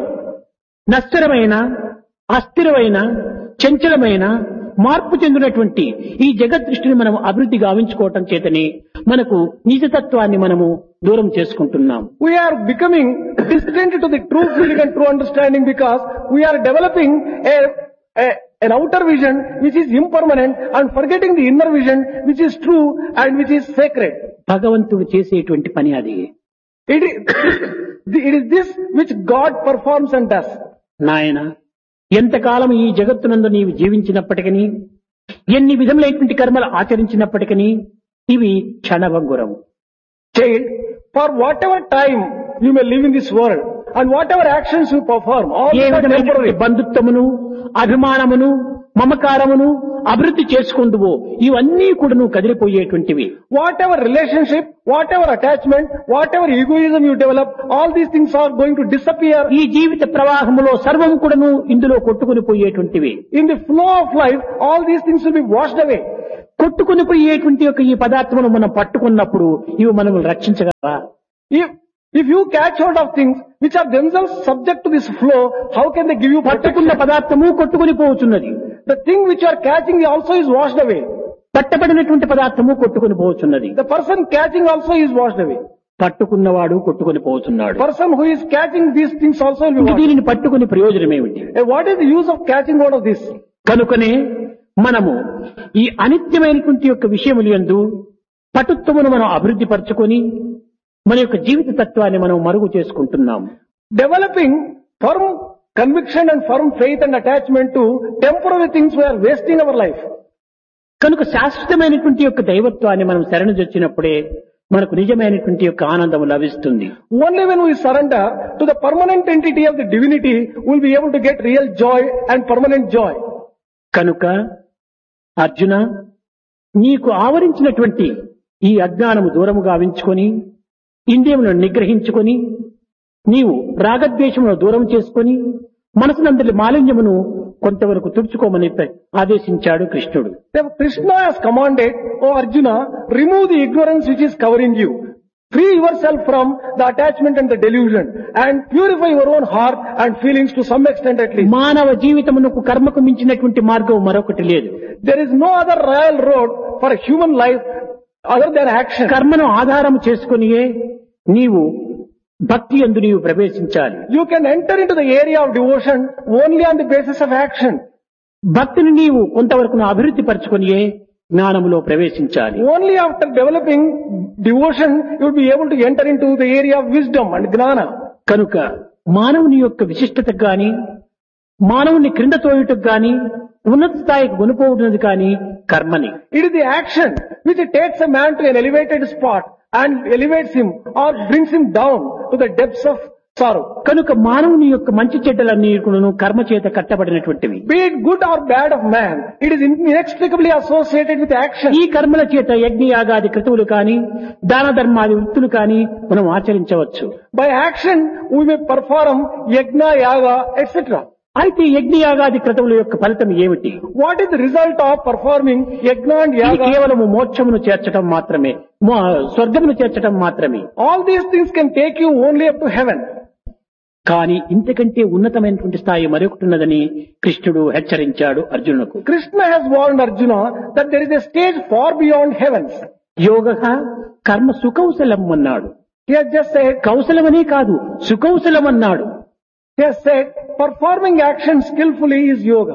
Speaker 2: నశ్వరమైన, అస్థిరమైన, చంచలమైన, మార్పు చెందినటువంటి ఈ జగద్దృష్టిని మనం అభివృద్ధి గావించుకోవటం చేతనే మనకు నిజతత్వాన్ని మనము దూరం చేసుకుంటున్నాం.
Speaker 3: We are becoming distant to the true feeling and true understanding because we are developing a, a an outer vision which is impermanent and forgetting the inner vision which is true and which is sacred.
Speaker 2: భగవంతుడు చేసేటువంటి పని అది.
Speaker 3: It is, it is this which God performs and does.
Speaker 2: నాయన, ఎంతకాలం ఈ జగత్తునందు నీవు జీవించినప్పటికీ, ఎన్ని విధములైనటువంటి కర్మలు ఆచరించినప్పటికీ ఇవి క్షణభంగురం.
Speaker 3: Child, for whatever time you may live in this world and whatever actions you perform, all
Speaker 2: A
Speaker 3: these are
Speaker 2: విధమైనటువంటి
Speaker 3: temporary.
Speaker 2: బంధుత్వమును, అభిమానమును, మమకారమును అభివృద్ధి చేసుకుందువో ఇవన్నీ కూడా నువ్వు కదిలిపోయేటువంటివి.
Speaker 3: Whatever relationship, whatever attachment, whatever egoism you develop, all these things are going to disappear.
Speaker 2: ఈ జీవిత ప్రవాహములో సర్వం కూడాను ఇందులో కొట్టుకుని పోయేటువంటివి.
Speaker 3: In the flow of life, all these things will be washed away.
Speaker 2: కొట్టుకుని పోయేటువంటి యొక్క ఈ పదార్థమును మనం పట్టుకున్నప్పుడు ఇవి మనం రక్షించగలవా?
Speaker 3: If, if you catch hold of things which are themselves subject to this flow, how can they give you
Speaker 2: పట్టుకున్న
Speaker 3: protection?
Speaker 2: పదార్థము కొట్టుకుని పోవచ్చున్నది.
Speaker 3: The thing which you are catching also is washed away.
Speaker 2: పట్టబడినటువంటి పదార్థము కొట్టుకుని పోవచ్చున్నది.
Speaker 3: The person catching also is washed away.
Speaker 2: పట్టుకున్నవాడు కొట్టుకుని పోతున్నాడు.
Speaker 3: Person who is catching these things also will be washed away.
Speaker 2: దీనిని పట్టుకుని ప్రయోజనం ఏమిటి?
Speaker 3: Eh, What is the use of catching hold of this?
Speaker 2: కనుకనే మనము ఈ అనిత్యమైనటువంటి యొక్క విషయములు యందు పటుత్వమును మనం అభివృద్ధి పరచుకొని మన యొక్క జీవిత తత్వాన్ని మనం మరుగు చేసుకుంటున్నాం.
Speaker 3: Developing firm conviction and firm faith and attachment to temporary things, we are wasting our life.
Speaker 2: కనుక శాశ్వతమైనటువంటి యొక్క దైవత్వాన్ని మనం శరణుజొచ్చినప్పుడే మనకు నిజమైనటువంటి యొక్క ఆనందం లభిస్తుంది.
Speaker 3: Only when we surrender to the permanent entity of the divinity, we will be able to get real joy and permanent joy.
Speaker 2: కనుక అర్జున, నీకు ఆవరించినటువంటి ఈ అజ్ఞానము దూరము గావించుకొని ఇంద్రియములను నిగ్రహించుకొని నీవు రాగద్వేషమును దూరం చేసుకొని మనసునందరి మాలిన్యమును కొంతవరకు తుడుచుకోమని ఆదేశించాడు కృష్ణుడు.
Speaker 3: Therefore, Krishna has commanded, O Arjuna, remove the ignorance which is covering you. Free yourself from the attachment and the delusion and purify your own heart and feelings to some extent at least.
Speaker 2: మానవ జీవితమునకు కర్మకు మించినటువంటి మార్గం మరొకటి లేదు.
Speaker 3: There is no other royal road for a human life other than action.
Speaker 2: కర్మను ఆధారం చేసుకునియే నీవు భక్తి యందు నీవు ప్రవేశించాలి.
Speaker 3: You can enter into the area of devotion only on the basis of action.
Speaker 2: భక్తిని నీవు కొంతవరకు అభివృద్ధి పరచుకునియే జ్ఞానములో ప్రవేశించాలి.
Speaker 3: Only after developing devotion, you will be able to enter into the area of wisdom and gnana.
Speaker 2: కనుక మానవుని యొక్క విశిష్టతకు గాని మానవుని క్రింద తోయుటకు గాని ఉన్నత స్థాయికి కొనుకోవడానికి కానీ కర్మని.
Speaker 3: It is the action which takes a man to an elevated spot and elevates him or brings him down to the depths of sorrow.
Speaker 2: కనుక మానవుని యొక్క మంచి చెడ్డలన్నీ కూడాను కర్మ చేత కట్టబడినటువంటివి.
Speaker 3: Be it good or bad of man, it is inextricably associated with action.
Speaker 2: ఈ కర్మల చేత యజ్ఞయాగాది క్రతువులు కానీ దాన ధర్మాది వృత్తులు కానీ మనం ఆచరించవచ్చు.
Speaker 3: By action we may perform yajna, yaga, et cetera.
Speaker 2: అయితే యజ్ఞయాగాది క్రతువుల యొక్క ఫలితం ఏమిటి?
Speaker 3: What is the result of performing yajna and
Speaker 2: ఇది
Speaker 3: yaga?
Speaker 2: కేవలము మోక్షమును చేర్చడం మాత్రమే, మో- స్వర్గమును చేర్చడం మాత్రమే.
Speaker 3: All these things can take you only up to heaven.
Speaker 2: కానీ ఇంతకంటే ఉన్నతమైనటువంటి స్థాయి మరొకటి ఉన్నదని కృష్ణుడు హెచ్చరించాడు అర్జునుకు.
Speaker 3: Krishna has warned Arjuna that there is a stage far beyond heavens.
Speaker 2: యోగ కర్మ సుకౌశలం అన్నాడు.
Speaker 3: He has just said,
Speaker 2: కౌశలమనే కాదు సుకౌశలం అన్నాడు.
Speaker 3: he has said, performing action skillfully is yoga.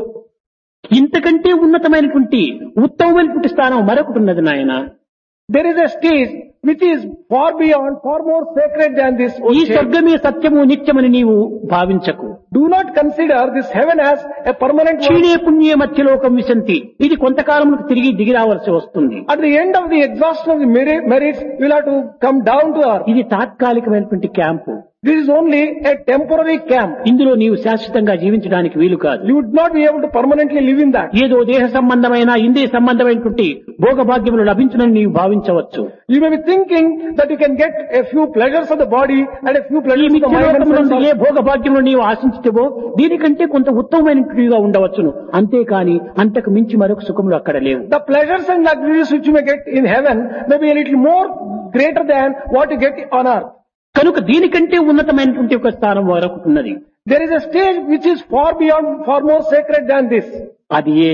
Speaker 2: ఇంతకంటే ఉన్నతమైనటువంటి ఉత్తమమైనటువంటి స్థానం మరొకటి ఉన్నది నాయన.
Speaker 3: There is a stage which is far beyond, far more sacred than this. O
Speaker 2: ఈ
Speaker 3: stage.
Speaker 2: స్వర్గమే సత్యము నిత్యమని నీవు భావించకు.
Speaker 3: Do not consider this heaven as a permanent one.
Speaker 2: క్షీణే పుణ్యే మధ్యలోకం విశంతి, ఇది కొంతకాలములకు తిరిగి దిగి రావాల్సి వస్తుంది.
Speaker 3: At the end of the exhaustion of the meri- merits, you will have to come down to earth.
Speaker 2: ఇది తాత్కాలికమైనటువంటి camp.
Speaker 3: This is only a temporary camp.
Speaker 2: ఇందులో నీవు శాశ్వతంగా జీవించడానికి వీలు కాదు.
Speaker 3: You would not be able to permanently live in that.
Speaker 2: ఏదో దేహ సంబంధమైన ఇంద్రియ సంబంధమైనటువంటి భోగభాగ్యములు లభించునని నీవు భావించవచ్చు.
Speaker 3: You may be thinking that you can get a few pleasures of the body and a few
Speaker 2: ఈ
Speaker 3: pleasures of the mind and
Speaker 2: మిథ్యలోకమునందు A
Speaker 3: senses.
Speaker 2: భోగభాగ్యములు నీవు ఆశించుతావో దీనికంటే కొంత ఉత్తమమైనట్టుగా ఉండవచ్చును. అంతేకాని అంతకు మించి మరొక సుఖములు అక్కడ లేవు.
Speaker 3: The pleasures and luxuries which you may get in heaven may be a little more greater than what you get on earth.
Speaker 2: కనుక దీనికంటే ఉన్నతమైనటువంటి ఒక స్థానం మరొకటి ఉన్నది.
Speaker 3: There is a stage which is far beyond, far more sacred than this.
Speaker 2: అది ఏ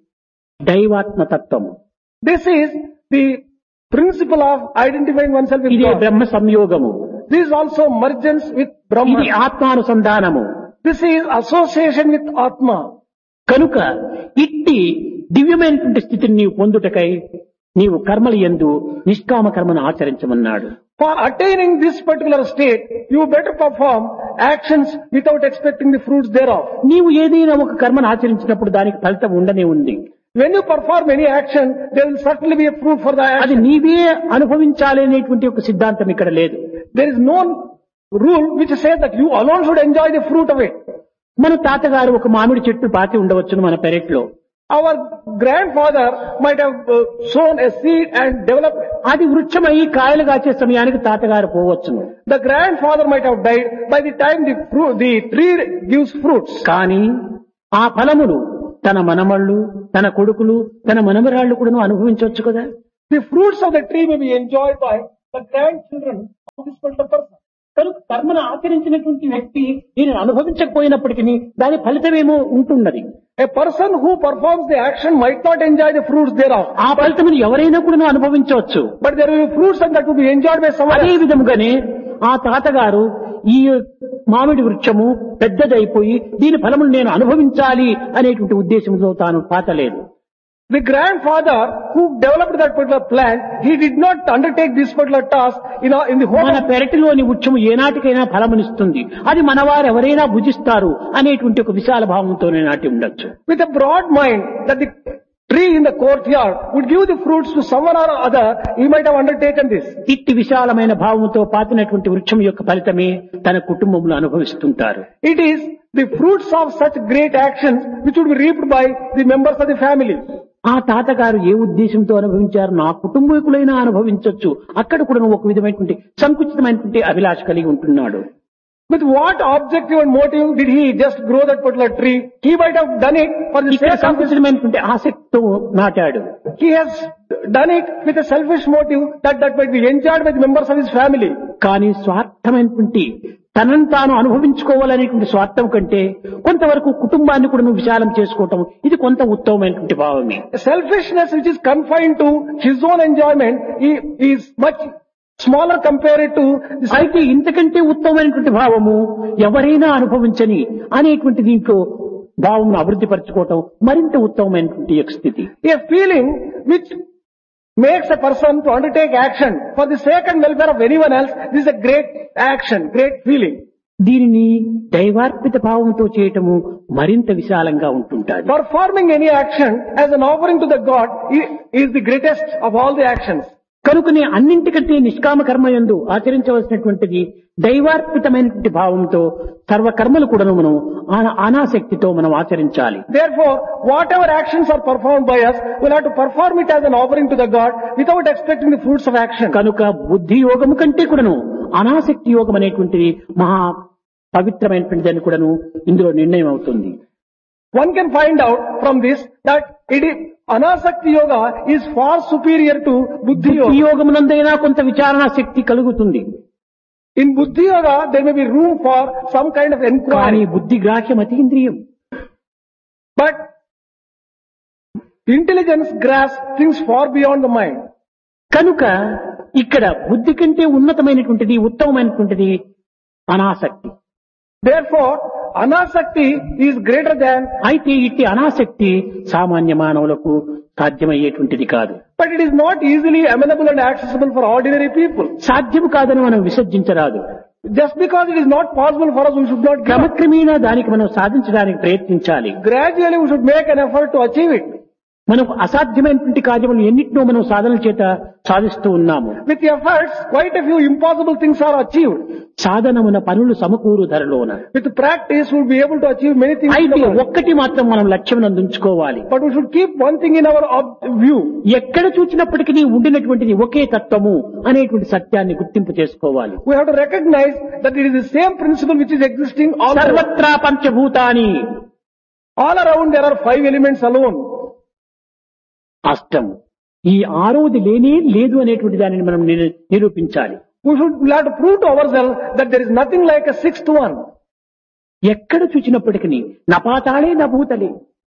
Speaker 2: దైవాత్మ తత్వము.
Speaker 3: This is the principle of identifying oneself with
Speaker 2: ఇదే
Speaker 3: God.
Speaker 2: Brahma సంయోగము.
Speaker 3: This is also mergence with
Speaker 2: ఇది
Speaker 3: Brahman.
Speaker 2: ఆత్మానుసంధానము.
Speaker 3: This is association with Atma.
Speaker 2: కనుక ఇట్టి దివ్యమైనటువంటి స్థితిని నీవు పొందుటకై నీవు కర్మల యందు నిష్కామ కర్మను ఆచరించమన్నాడు.
Speaker 3: For attaining this particular state, you better perform actions without expecting the fruits thereof.
Speaker 2: నీవు ఏదైనా ఒక కర్మను ఆచరించినప్పుడు దానికి ఫలితం ఉండనే ఉంది.
Speaker 3: When you perform any action, there will certainly be a fruit for the
Speaker 2: అది
Speaker 3: action.
Speaker 2: నీవే అనుభవించాలి అనేటువంటి ఒక సిద్ధాంతం ఇక్కడ లేదు.
Speaker 3: There is no rule which says that you alone should enjoy the fruit of it.
Speaker 2: మన తాతగారు ఒక మామిడి చెట్టు పాతి ఉండవచ్చును మన పెరట్లో.
Speaker 3: Our grandfather might have uh, sown a seed and developed.
Speaker 2: అది వృక్షమై కాయలు కాచే సమయానికి తాతగారు పోవచ్చును.
Speaker 3: The grandfather might have died by the time the fruit, the tree gives fruits.
Speaker 2: కానీ ఆ ఫలములు తన మనమళ్ళు, తన కొడుకులు, తన మనమరాళ్ళు కూడా అనుభవించవచ్చు కదా.
Speaker 3: The fruits of the tree may be enjoyed by the grandchildren of this particular person.
Speaker 2: కనుక కర్మను ఆచరించినటువంటి వ్యక్తి దీనిని అనుభవించకపోయినప్పటికీ దాని ఫలితమేమో ఉంటున్నది.
Speaker 3: A person who performs the action might not enjoy the fruits thereof.
Speaker 2: ఆ ఫలితమును ఎవరైనా కూడా అనుభవించవచ్చు.
Speaker 3: But there will be fruits and that will be enjoyed by someone
Speaker 2: అదే
Speaker 3: else.
Speaker 2: విధముగానే ఆ తాతగారు ఈ మామిడి వృక్షము పెద్దదైపోయి దీని ఫలమును నేను అనుభవించాలి అనేటువంటి ఉద్దేశంతో తాను పాతలేదు.
Speaker 3: The grandfather who developed that particular plant, he did not undertake this particular task in, a, in the hope
Speaker 2: మన
Speaker 3: of,
Speaker 2: పెరటిలోని వృక్షము ఏనాటికైనా ఫలమునిస్తుంది, అది మనవారు ఎవరైనా భుజిస్తారు అనేటువంటి ఒక విశాల భావంతోనే నాటి ఉండొచ్చు.
Speaker 3: with a broad mind that the tree in the courtyard would give the fruits to someone or other, he might have undertaken this.
Speaker 2: ఇట్టి విశాలమైన భావంతో పాతినటువంటి వృక్షం యొక్క ఫలితమే తన కుటుంబంలో అనుభవిస్తుంటారు.
Speaker 3: It is the fruits of such great actions which would be reaped by the members of the family.
Speaker 2: ఆ తాతగారు ఏ ఉద్దేశంతో అనుభవించారు, నా కుటుంబీకులైనా అనుభవించవచ్చు, అక్కడ కూడా ఒక విధమైనటువంటి సంకుచితమైనటువంటి అభిలాష కలిగి ఉంటున్నాడు.
Speaker 3: With what objective and motive did he just grow that particular tree? He might have done it for the
Speaker 2: ఇక్కడ
Speaker 3: sake of his,
Speaker 2: సంకుచితమైనటువంటి ఆసక్తితో నాటాడు.
Speaker 3: he has done it with a selfish motive that that might be enjoyed by the members of his family.
Speaker 2: కానీ స్వార్థమైనటువంటి తనను తాను అనుభవించుకోవాలనేటువంటి స్వార్థం కంటే కొంతవరకు కుటుంబాన్ని కూడా నువ్వు విశాలం చేసుకోవటం ఇది కొంత ఉత్తమమైనటువంటి భావమే.
Speaker 3: Selfishness which is confined to his own enjoyment he- is much smaller compared to the
Speaker 2: అయితే ఇంతకంటే ఉత్తమమైనటువంటి భావము ఎవరైనా అనుభవించని అనేటువంటి దీంట్లో భావమును అభివృద్ధి పరచుకోవటం మరింత ఉత్తమమైనటువంటి యొక్క స్థితి.
Speaker 3: A feeling which makes a person to undertake action for the sake and welfare of anyone else, this is a great action, great feeling.
Speaker 2: దీనిని దైవార్పిత భావంతో చేయటము మరింత విశాలంగా ఉంటుంటాది.
Speaker 3: Performing any action as an offering to the God i- is the greatest of all the actions.
Speaker 2: కనుకనే అన్నింటికంటే నిష్కామ కర్మయందు ఆచరించవలసినటువంటిది దైవార్పితమైనటువంటి భావంతో సర్వకర్మలు కూడా మనం ఆ- అనాసక్తితో మనం ఆచరించాలి.
Speaker 3: Therefore, whatever actions are performed by us, we'll have to perform it as an offering to the God without expecting the fruits of action.
Speaker 2: కనుక బుద్ధి యోగము కంటే కూడాను అనాసక్తి యోగం అనేటువంటిది మహా పవిత్రమైనటువంటిదని కూడాను ఇందులో నిర్ణయం అవుతుంది.
Speaker 3: One can find out from this that it is Anasakti Yoga is far superior to Buddhi
Speaker 2: బుద్ధి
Speaker 3: Yoga.
Speaker 2: యోగమునందైనా కొంత విచారణ శక్తి కలుగుతుంది.
Speaker 3: In Buddhi Yoga, there may be room for some kind of
Speaker 2: కానీ
Speaker 3: inquiry.
Speaker 2: బుద్ధి గ్రాహ్యం అతీంద్రియం.
Speaker 3: But intelligence grasps things far beyond the mind.
Speaker 2: కనుక ఇక్కడ బుద్ధి కంటే ఉన్నతమైనటువంటిది ఉత్తమమైనటువంటిది అనాసక్తి.
Speaker 3: Therefore, Anasakti is greater than,
Speaker 2: అయితే ఇట్టి అనాసక్తి సామాన్య మానవులకు సాధ్యమయ్యేటువంటిది కాదు.
Speaker 3: but it is not easily amenable and accessible for ordinary people.
Speaker 2: సాధ్యము కాదని మనం విసర్జించరాదు.
Speaker 3: Just because it is not possible for us, we should not give up.
Speaker 2: క్రమక్రమేణా దానికి మనం సాధించడానికి ప్రయత్నించాలి.
Speaker 3: Gradually, we should make an effort to achieve it.
Speaker 2: మనకు అసాధ్యమైనటువంటి కార్యములు ఎన్నిటినో మనం సాధన చేత సాధిస్తూ ఉన్నాము.
Speaker 3: With efforts, quite a few impossible things are achieved.
Speaker 2: సాధనమున పనులు సమకూరు ధరలోన.
Speaker 3: With practice, we will be able to achieve many things. in
Speaker 2: అయితే
Speaker 3: the world.
Speaker 2: ఒక్కటి మాత్రం మనం లక్ష్యం ఉంచుకోవాలి.
Speaker 3: But we should keep one thing in our ob- view.
Speaker 2: ఎక్కడ చూసినప్పటికీ ఉండినటువంటిది ఒకే తత్వము అనేటువంటి సత్యాన్ని గుర్తింపు చేసుకోవాలి.
Speaker 3: We have to recognize that it is the same principle which is existing all around.
Speaker 2: సర్వత్రా పంచభూతాని
Speaker 3: All around there are five elements alone.
Speaker 2: అష్టం. ఈ ఆరోది లేనే లేదు అనేటువంటి దానిని మనం నిరు- నిరూపించాలి.
Speaker 3: We should we'll have to prove to ourselves that there is nothing like a sixth one.
Speaker 2: ఎక్కడ చూసినప్పటికీ నా పాతాళే నా భూతలే,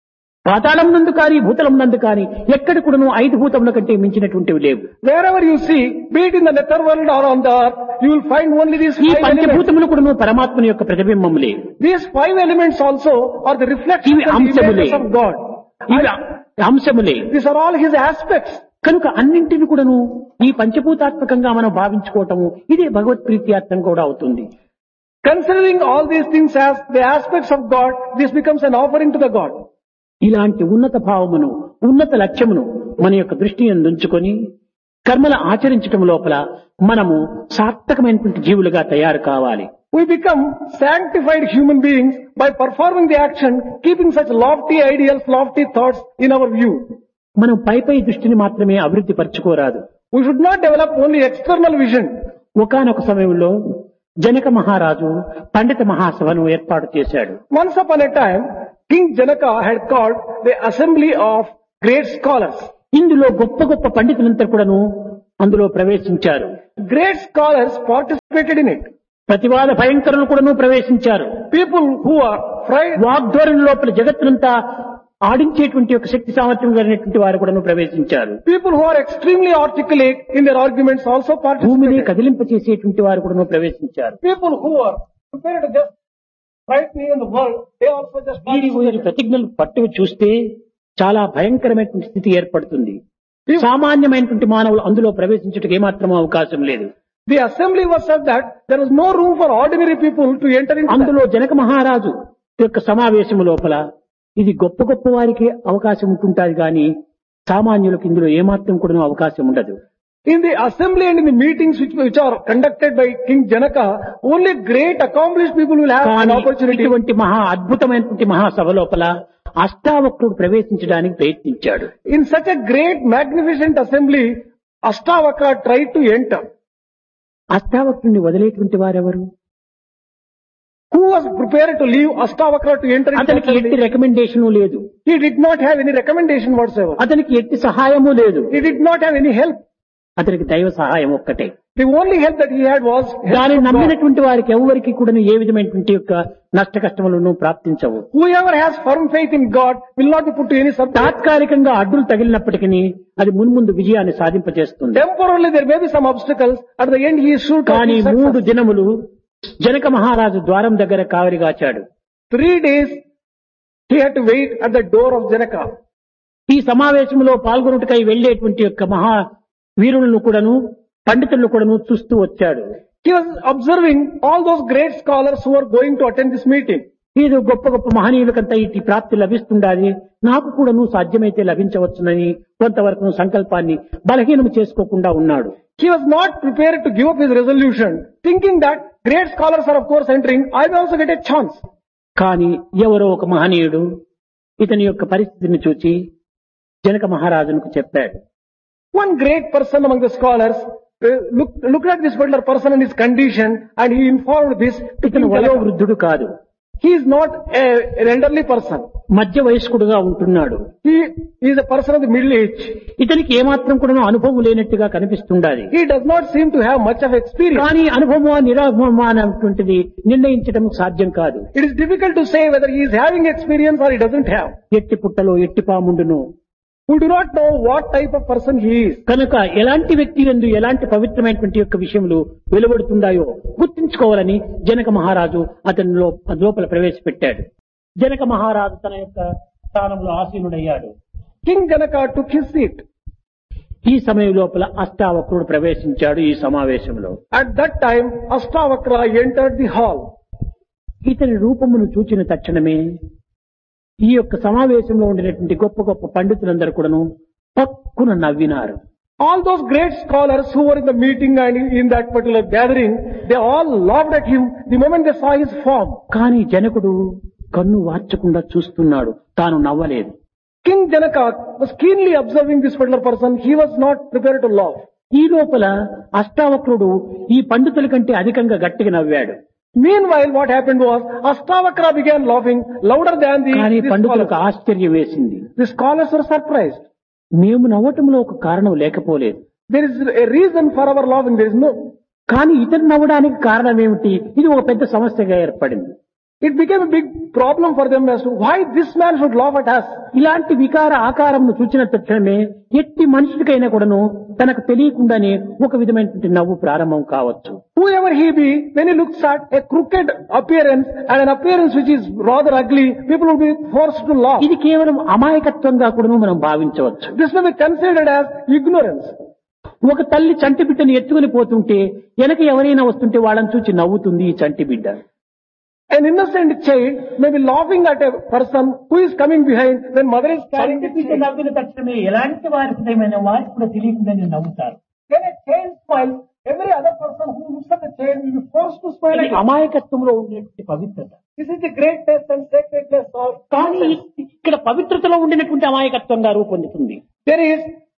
Speaker 2: పాతాళం నందు కాని భూతలం నందు కాని ఎక్కడ కూడాను ఐదు భూతముల కంటే మించినటువంటివి లేవు.
Speaker 3: Wherever you see, be it in the nether world or on the earth, you will find only these
Speaker 2: ఈ
Speaker 3: five elements.
Speaker 2: పంచభూతములు కూడాను పరమాత్మని యొక్క ప్రతిబింబములే.
Speaker 3: These five elements also are the reflections
Speaker 2: ఇవి
Speaker 3: and
Speaker 2: అంశములే.
Speaker 3: images of God.
Speaker 2: ఇవి అంశములే.
Speaker 3: These are all His aspects.
Speaker 2: కనుక అన్నింటిని కూడాను ఈ పంచభూతాత్మకంగా మనం భావించుకోవటము ఇదే భగవత్ ప్రీత్యార్థం కూడా అవుతుంది.
Speaker 3: Considering all these things as the aspects of God, this becomes an offering to the God.
Speaker 2: ఇలాంటి ఉన్నత భావమును ఉన్నత లక్ష్యమును మన యొక్క దృష్టిని ఉంచుకొని కర్మల ఆచరించటం లోపల మనము సార్థకమైనటువంటి జీవులుగా తయారు కావాలి.
Speaker 3: We become sanctified human beings by performing the action, keeping such lofty ideals, lofty thoughts in our view.
Speaker 2: మనం పై పై దృష్టిని మాత్రమే అభివృద్ధి పరచుకోరాదు.
Speaker 3: We should not develop only external vision.
Speaker 2: ఒకానొక సమయంలో జనక మహారాజు పండిత మహాసభను ఏర్పాటు చేశాడు.
Speaker 3: Once upon a time, King Janaka had called the assembly of great scholars.
Speaker 2: ఇందులో గొప్ప గొప్ప పండితులంతా కూడాను అందులో ప్రవేశించారు.
Speaker 3: Great scholars participated in it.
Speaker 2: ప్రతివాద భయంకరులు కూడాను ప్రవేశించారు.
Speaker 3: People who are frightened,
Speaker 2: వాగ్ధోరణి లోపల జగత్తునంతా ఆడించేటువంటి ఒక శక్తి సామర్థ్యం కలిగినటువంటి వారు కూడాను ప్రవేశించారు.
Speaker 3: people who are extremely articulate in their arguments also
Speaker 2: భూమిని
Speaker 3: participated.
Speaker 2: కదిలింపచేసేటువంటి వారు కూడాను ప్రవేశించారు.
Speaker 3: People who are prepared to just frightening in the world, they also just
Speaker 2: వీరి వీరి
Speaker 3: participated.
Speaker 2: ప్రతిజ్ఞలు పట్టుకు చూస్తే చాలా భయంకరమైనటువంటి స్థితి ఏర్పడుతుంది. సామాన్యమైనటువంటి మానవులు అందులో ప్రవేశించడానికి ఏమాత్రం అవకాశం లేదు.
Speaker 3: The assembly was such that there was no room for ordinary people to enter into that.
Speaker 2: అందులో జనక మహారాజు యొక్క సమావేశము లోపల ఇది గొప్ప గొప్ప వారికి అవకాశం ఉంటుంటాది కానీ సామాన్యులకు ఇందులో ఏమాత్రం కూడా అవకాశం ఉండదు.
Speaker 3: In the assembly and in the meetings which, which are conducted by King Janaka, only great accomplished people will have an
Speaker 2: కానీ
Speaker 3: opportunity.
Speaker 2: ఇటువంటి మహా అద్భుతమైనటువంటి మహాసభ లోపల అష్టావక్రుడు ప్రవేశించడానికి ప్రయత్నించాడు.
Speaker 3: In such a great magnificent assembly, Ashtavakra tried to enter.
Speaker 2: అష్టావక్రుడిని వదిలేటువంటి వారెవరు?
Speaker 3: Who was prepared to leave Ashtavakra to enter into the
Speaker 2: అతనికి ఎట్టి
Speaker 3: assembly?
Speaker 2: రికమెండేషన్ లేదు.
Speaker 3: He did not have any recommendation whatsoever.
Speaker 2: అతనికి ఎట్టి సహాయము లేదు.
Speaker 3: He did not have any help.
Speaker 2: అతనికి దైవ సహాయం ఒక్కటే.
Speaker 3: The only help that he had was help
Speaker 2: దానిని
Speaker 3: from God.
Speaker 2: నమ్మినటువంటి వారికి ఎవరికి కూడా ఏ విధమైనటువంటి యొక్క నష్ట కష్టములను ప్రాప్తించవు.
Speaker 3: Whoever has firm faith in God will not be put to any subject.
Speaker 2: తాత్కాలికంగా అడ్డులు తగిలినప్పటికీ అది మున్ముందు విజయాన్ని సాధింపజేస్తుంది.
Speaker 3: Temporarily there may be some obstacles. At the end he is sure to
Speaker 2: కానీ
Speaker 3: achieve
Speaker 2: మూడు
Speaker 3: success.
Speaker 2: దినములు జనక మహారాజు ద్వారం దగ్గర కావలిగాచాడు.
Speaker 3: Three days He had to wait at the door of Janaka.
Speaker 2: ఈ సమావేశంలో పాల్గొనుటకై వెళ్లేటువంటి యొక్క మహా వీరులను కూడాను పండితులను కూడాను చూస్తూ వచ్చాడు.
Speaker 3: He was observing all those great scholars who were going to attend this meeting.
Speaker 2: ఇది గొప్ప గొప్ప మహనీయులకంతా ఇటు ప్రాప్తి లభిస్తుండాలి, నాకు కూడాను సాధ్యమైతే లభించవచ్చునని కొంతవరకు సంకల్పాన్ని బలహీనం చేసుకోకుండా ఉన్నాడు.
Speaker 3: He was not prepared to give up his resolution, thinking that great scholars are of course entering, I will also get a chance.
Speaker 2: కానీ ఎవరో ఒక మహనీయుడు ఇతని యొక్క పరిస్థితిని చూచి జనక మహారాజునకు చెప్పాడు.
Speaker 3: One great person among the scholars uh, look, looked at this particular person and his condition, and he informed this to
Speaker 2: ఇతను
Speaker 3: King
Speaker 2: వయో
Speaker 3: Janaka.
Speaker 2: వృద్ధుడు కాదు,
Speaker 3: He is not a, an elderly person.
Speaker 2: మధ్య వయస్కుడుగా ఉంటున్నాడు.
Speaker 3: He is a person of the middle age.
Speaker 2: ఇతనికి ఏమాత్రం కూడా అనుభవం లేనట్టుగా కనిపిస్తుండాలి.
Speaker 3: He does not seem to have much of experience.
Speaker 2: కానీ అనుభవమా నిరాభవమా అనేటువంటిది నిర్ణయించడం సాధ్యం కాదు.
Speaker 3: It is difficult to say whether he is having experience or he doesn't have.
Speaker 2: ఎట్టి పుట్టలో ఎట్టి పాముండును.
Speaker 3: We do not know what type of person he is.
Speaker 2: కనుక ఎలాంటి వ్యక్తి యందు ఎలాంటి పవిత్రమైనటువంటి యొక్క విషయములు వెలువడుతుండాయో గుర్తించుకోవాలని జనక మహారాజు అతని లోపల ప్రవేశపెట్టాడు. జనక మహారాజు తన యొక్క స్థానంలో ఆసీనుడయ్యాడు.
Speaker 3: King Janaka took his seat.
Speaker 2: ఈ సమయం లోపల అష్టావక్రుడు ప్రవేశించాడు ఈ సమావేశంలో.
Speaker 3: At that time, Ashtavakra entered the hall.
Speaker 2: ఇతని రూపమును చూచిన తక్షణమే ఈ యొక్క సమావేశంలో ఉండినటువంటి గొప్ప గొప్ప పండితులందరూ కూడాను పక్కున నవ్వినారు.
Speaker 3: All those great scholars who were in the meeting and in that particular gathering, they all laughed at him the moment they saw his form.
Speaker 2: కానీ జనకుడు కన్ను వార్చకుండా చూస్తున్నాడు, తాను నవ్వలేదు.
Speaker 3: King Janaka was keenly observing this particular person. He was not prepared to laugh.
Speaker 2: ఈ లోపల అష్టావక్రుడు ఈ పండితుల కంటే అధికంగా గట్టిగా నవ్వాడు.
Speaker 3: Meanwhile, what happened was, Ashtavakra began laughing louder than the,
Speaker 2: కానీ
Speaker 3: the
Speaker 2: పండితులకు
Speaker 3: scholars.
Speaker 2: ఆశ్చర్యం వేసింది.
Speaker 3: The scholars were surprised.
Speaker 2: మేము నవ్వటంలో ఒక కారణం లేకపోలేదు,
Speaker 3: There is a reason for our laughing. There is no.
Speaker 2: కానీ ఇతను నవ్వడానికి కారణం ఏమిటి? ఇది ఒక పెద్ద సమస్యగా ఏర్పడింది.
Speaker 3: It became a big problem for them as to why this man should laugh at us.
Speaker 2: ఇలాంటి వికార ఆకారంను చూచిన తక్షణమే ఎట్టి మనుషుడికైనా కూడాను తనకు తెలియకుండానే ఒక విధమైనటువంటి నవ్వు ప్రారంభం కావచ్చు.
Speaker 3: Whoever he be, when he looks at a crooked appearance and an appearance which is rather ugly, people will be forced to laugh.
Speaker 2: ఇది కేవలం అమాయకత్వంగా కూడాను మనం భావించవచ్చు.
Speaker 3: This may be considered as ignorance.
Speaker 2: ఒక తల్లి చంటి బిడ్డను ఎత్తుకుని పోతుంటే వెనక ఎవరైనా వస్తుంటే వాళ్ళని చూచి నవ్వుతుంది ఈ చంటి బిడ్డ.
Speaker 3: An innocent child may be laughing at a person who is coming behind when mother is carrying the
Speaker 2: చంటి బిడ్డ
Speaker 3: child.
Speaker 2: నవ్విన తక్షణమే ఎలాంటి వారికి ఏమైనా వారికి కూడా తెలియకుండానే నవ్వుతారు.
Speaker 3: When a child smiles, every other person who looks at the child will be forced to smile
Speaker 2: ఇది
Speaker 3: at him.
Speaker 2: అమాయకత్వంలో ఉండేటువంటి పవిత్రత.
Speaker 3: This is the greatness and sacredness of
Speaker 2: కానీ
Speaker 3: innocence.
Speaker 2: ఇక్కడ పవిత్రతలో ఉండినటువంటి అమాయకత్వంగా రూపొందుతుంది.
Speaker 3: There is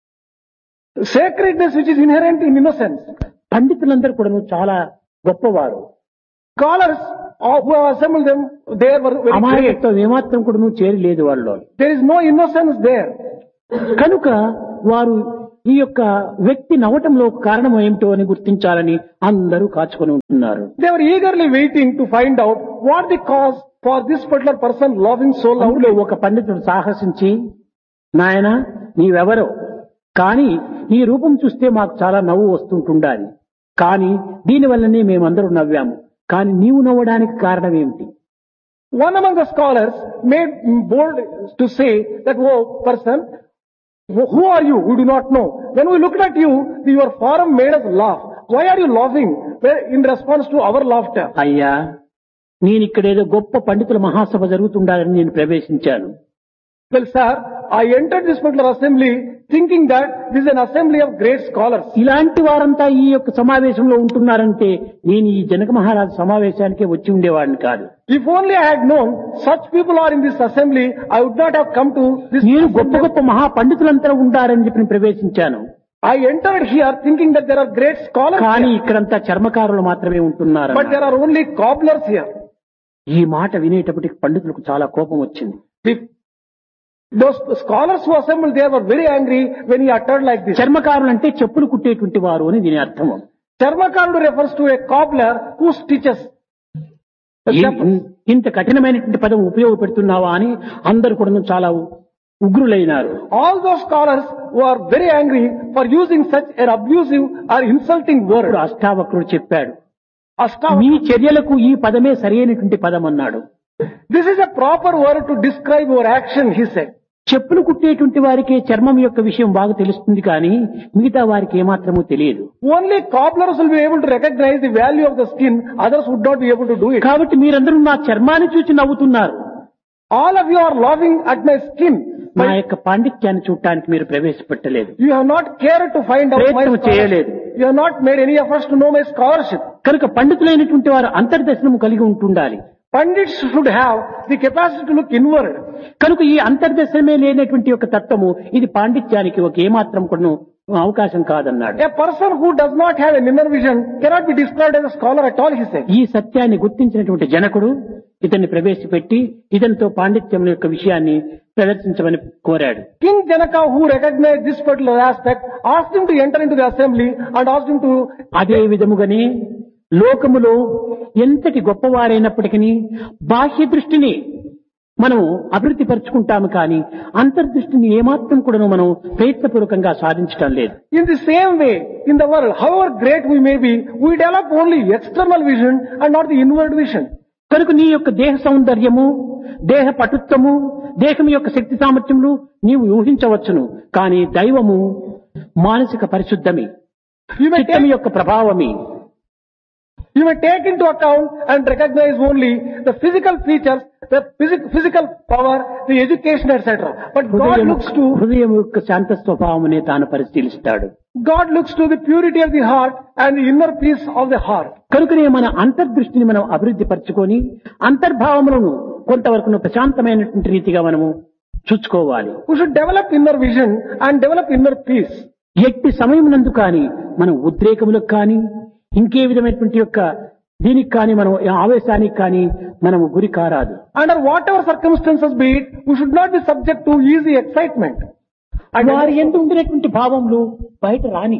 Speaker 3: sacredness which is inherent in innocence.
Speaker 2: పండితులందరూ కూడా చాలా గొప్పవారు.
Speaker 3: Scholars uh, who have assembled them, they were very great.
Speaker 2: అమాయకత్వం ఏమాత్రం కూడా చేరలేదు వాళ్ళు.
Speaker 3: There is no innocence there.
Speaker 2: కనుక వారు ఈ యొక్క వ్యక్తి నవ్వటంలో కారణం ఏమిటో అని గుర్తించాలని అందరూ కాచుకొని ఉంటున్నారు.
Speaker 3: They were eagerly waiting to find out what the cause for this particular person laughing so
Speaker 2: అందులో
Speaker 3: loudly.
Speaker 2: ఒక పండితుడు సాహసించి, నాయన నీవెవరో, కానీ నీ రూపం చూస్తే మాకు చాలా నవ్వు వస్తుంటుండాలి, కానీ దీనివల్లనే మేమందరూ నవ్వాము, కానీ నీవు నవ్వడానికి కారణం ఏమిటి?
Speaker 3: One among the scholars made bold to say that, oh person, who are you? We do not know. When we looked at you, your form made us laugh. Why are you laughing? Well, in response to our laughter.
Speaker 2: అయ్యా, నేను ఇక్కడేదో గొప్ప పండితుల మహాసభ జరుగుతుండాలని నేను ప్రవేశించాను.
Speaker 3: Well, sir, I entered this particular assembly thinking that this is an assembly of great scholars.
Speaker 2: ఇలాంటి వారంతా ఈ యొక్క సమావేశంలో ఉంటున్నారంటే నేను ఈ జనక మహారాజు సమావేశానికే వచ్చి ఉండేవాడిని కాదు.
Speaker 3: If only I had known such people are in this assembly, I would not have come to this
Speaker 2: నేను గొప్ప
Speaker 3: assembly.
Speaker 2: గొప్ప మహా పండితులంతా ఉంటారని చెప్పి నేను ప్రవేశించాను.
Speaker 3: I entered here thinking that there are great scholars
Speaker 2: కానీ
Speaker 3: here,
Speaker 2: ఇక్కడంతా చర్మకారులు మాత్రమే ఉంటున్నారు.
Speaker 3: but there are only cobblers here.
Speaker 2: ఈ మాట వినేటప్పటికి పండితులకు చాలా కోపం వచ్చింది.
Speaker 3: The, those scholars who assembled there were very angry when he uttered like this.
Speaker 2: చర్మకారులు అంటే చెప్పులు కుట్టేటువంటి వారు అని దీని అర్థం.
Speaker 3: Charmakaru refers to a cobbler who stitches. the chappals.
Speaker 2: In- ఇంత కఠినమైనటువంటి పదం ఉపయోగపెడుతున్నావా అని అందరూ కూడా చాలా ఉగ్రులైనారు.
Speaker 3: All those scholars who are very angry for using such an abusive or insulting word.
Speaker 2: ఇప్పుడు అష్టావక్రుడు చెప్పాడు,
Speaker 3: Ashtavakra,
Speaker 2: మీ చర్యలకు ఈ పదమే సరైనటువంటి పదం అన్నాడు.
Speaker 3: This is a proper word to describe your action, he said.
Speaker 2: చెప్పులు కుట్టేటువంటి వారికి చర్మం యొక్క విషయం బాగా తెలుస్తుంది కానీ మిగతా వారికి ఏమాత్రమూ తెలియదు.
Speaker 3: Only cobblers will be able to recognize the value of the skin, others would not be able to do it.
Speaker 2: కాబట్టి మీరందరూ నా చర్మాన్ని చూసి నవ్వుతున్నారు.
Speaker 3: All of you are laughing at my skin.
Speaker 2: నా యొక్క పాండిత్యాన్ని చూడటానికి మీరు ప్రవేశపెట్టలేదు.
Speaker 3: You have not cared to find out my
Speaker 2: ప్రయత్నం చేయలేదు.
Speaker 3: scholarship. You have not made any efforts to know my scholarship.
Speaker 2: కనుక పండితులైనటువంటి వారు అంతర్దర్శనము కలిగి ఉంటుండాలి.
Speaker 3: Pandits should have the capacity to look inward.
Speaker 2: కనుక ఈ అంతర్దర్శనమే లేనటువంటి యొక్క తత్వము ఇది పాండిత్యానికి ఒక ఏమాత్రం కూడా అవకాశం కాదన్నాడు.
Speaker 3: A person who does not have an inner vision cannot be described as a scholar at all, he said.
Speaker 2: ఈ సత్యాన్ని గుర్తించినటువంటి జనకుడు ఇతన్ని ప్రవేశపెట్టి ఇతనితో పాండిత్యం యొక్క విషయాన్ని ప్రదర్శించమని కోరాడు.
Speaker 3: King Janaka, who recognized this particular aspect, asked him to enter into the assembly and asked him to...
Speaker 2: అదే విధముగానే లోకములో ఎంతటి గొప్పవారైనప్పటికీ బాహ్య దృష్టిని మనం అభివృద్ధి పరుచుకుంటాము కానీ అంతర్దృష్టిని ఏమాత్రం కూడా మనం ప్రయత్నపూర్వకంగా సాధించడం లేదు.
Speaker 3: In the same way, in the world, however great we may be, we develop only external vision and not the inward vision.
Speaker 2: కనుక నీ యొక్క దేహ సౌందర్యము, దేహ పటుత్వము, దేహం యొక్క శక్తి సామర్థ్యములు నీవు ఊహించవచ్చును కానీ దైవము మానసిక పరిశుద్ధమే,
Speaker 3: You may
Speaker 2: చిత్తం
Speaker 3: take,
Speaker 2: యొక్క ప్రభావమే.
Speaker 3: you may take into account and recognize only the physical features, the physic, physical power, the education, et cetera. But God
Speaker 2: హృదయం
Speaker 3: looks to
Speaker 2: హృదయం యొక్క శాంత స్వభావమునే తాను పరిశీలిస్తాడు.
Speaker 3: God looks to the purity of the heart and the inner peace of the heart.
Speaker 2: కనుకనే మన అంతర్దృష్టిని మనం అభివృద్ధి పరచుకొని అంతర్భావములను కొంతవరకు ప్రశాంతమైనటువంటి రీతిగా మనము చూసుకోవాలి.
Speaker 3: We should develop inner vision and develop inner peace.
Speaker 2: ఎట్టి సమయం నందు కానీ మనం ఉద్రేకములకు కానీ ఇంకే విధమైనటువంటి యొక్క దీనికి కానీ మనం ఆవేశానికి కానీ మనము గురి కారాదు.
Speaker 3: Under whatever circumstances be it, we should not be subject to easy excitement. And
Speaker 2: వారి ఎందు ఉండినటువంటి భావములు బయట రాని.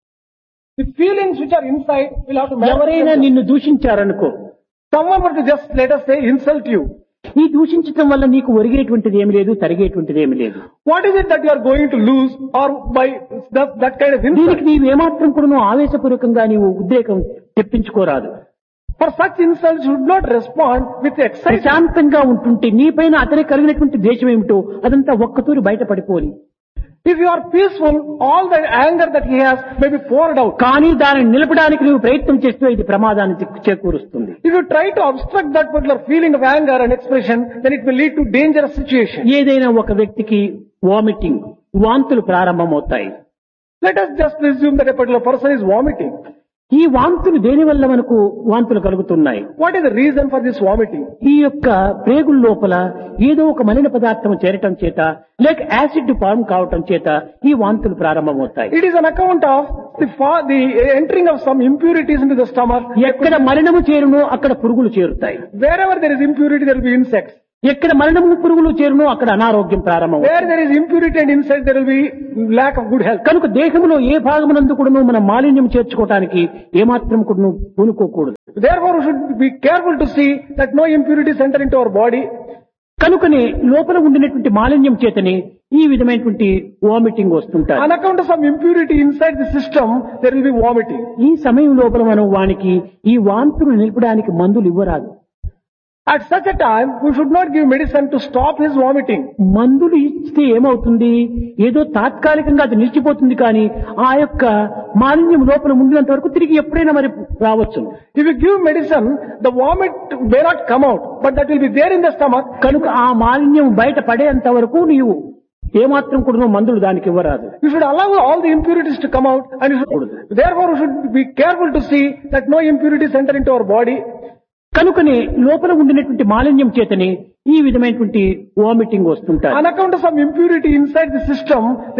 Speaker 3: the feelings which are inside will have to manifest
Speaker 2: ఎవరైనా
Speaker 3: themselves.
Speaker 2: నిన్ను దూషించారనుకో,
Speaker 3: Someone were to just, let us say, insult you.
Speaker 2: ఈ దూషించటం వల్ల నీకు ఒరిగేటువంటిది ఏమి లేదు, తరిగేటువంటిది ఏమి లేదు.
Speaker 3: What is it that you are going to lose or by that, that kind of insult?
Speaker 2: దీనికి నీవు ఏమాత్రం కూడా నువ్వు ఆవేశపూర్వకంగా నీవు ఉద్రేకం తెప్పించుకోరాదు.
Speaker 3: For such insults, you should not respond with excitement.
Speaker 2: ప్రశాంతంగా ఉంటుంటే నీపైన అతనికి కలిగినటువంటి ద్వేషం ఏమిటో అదంతా ఒక్కతూరి బయటపడిపోని.
Speaker 3: If you are peaceful, all the anger that he has may be poured out.
Speaker 2: కానీ దానిని నిలపడానికి నువ్వు ప్రయత్నం చేస్తే ఇది ప్రమాదాన్ని చిక్కు- చేకూరుస్తుంది.
Speaker 3: If you try to obstruct that particular feeling of anger and expression, then it will lead to dangerous situation.
Speaker 2: ఏదైనా ఒక వ్యక్తికి వామిటింగ్, వాంతులు ప్రారంభమవుతాయి.
Speaker 3: Let us just assume that a particular person is vomiting.
Speaker 2: ఈ వాంతులు దేని వల్ల మనకు వాంతులు కలుగుతున్నాయి?
Speaker 3: What is the reason for this vomiting?
Speaker 2: ఈ యొక్క ప్రేగుల లోపల ఏదో ఒక మలిన పదార్థం చేరటం చేత లేక యాసిడ్ ఫార్మ్ కావటం చేత ఈ వాంతులు ప్రారంభమవుతాయి.
Speaker 3: It is an account of the, fa- the entering of some impurities into the stomach.
Speaker 2: ఎక్కడ మలినము చేరునో అక్కడ పురుగులు చేరుతాయి.
Speaker 3: Wherever there is impurity, there will be insects.
Speaker 2: ఎక్కడ మలినము పురుగులు చేరునో అక్కడ అనారోగ్యం ప్రారంభం.
Speaker 3: Where there is impurity and insect, there will be lack of good health.
Speaker 2: కనుక దేహంలో ఏ భాగమునందు కూడాను మనం మాలిన్యం చేర్చుకోవటానికి ఏమాత్రం కూడా పూనుకోకూడదు.
Speaker 3: Therefore, we should be careful to see that no impurities enter into our body.
Speaker 2: కనుకనే లోపల ఉండినటువంటి మాలిన్యం చేతనే ఈ విధమైనటువంటి వామిటింగ్ వస్తుంటాయి.
Speaker 3: On account of some impurity inside the system, there will be vomiting.
Speaker 2: ఈ సమయం లోపల మనం వానికి ఈ వాంతులు నిలపడానికి మందులు ఇవ్వరాదు.
Speaker 3: At such a time, we should not give medicine to stop his vomiting.
Speaker 2: మందులు ఇస్తే ఏమవుతుంది? ఏదో తాత్కాలికంగా అది నిలిచిపోతుంది కానీ ఆ యొక్క మాలిన్యం లోపల ఉండినంత వరకు తిరిగి ఎప్పుడైనా మరి రావచ్చు.
Speaker 3: If you give medicine, the vomit may not come out, but that will be there in the stomach.
Speaker 2: కనుక ఆ మాలిన్యం బయట పడేంత వరకు నీవు ఏమాత్రం కూడా మందులు దానికి ఇవ్వరాదు.
Speaker 3: You should allow all the impurities to come out, and you should, therefore we should be careful to see that no impurities enter into our body.
Speaker 2: కనుకనే లోపల ఉండినటువంటి మాలిన్యం చేతనే ఈ విధమైనటువంటి వామిటింగ్ వస్తుంటాయి.
Speaker 3: On account of some impurity inside the system,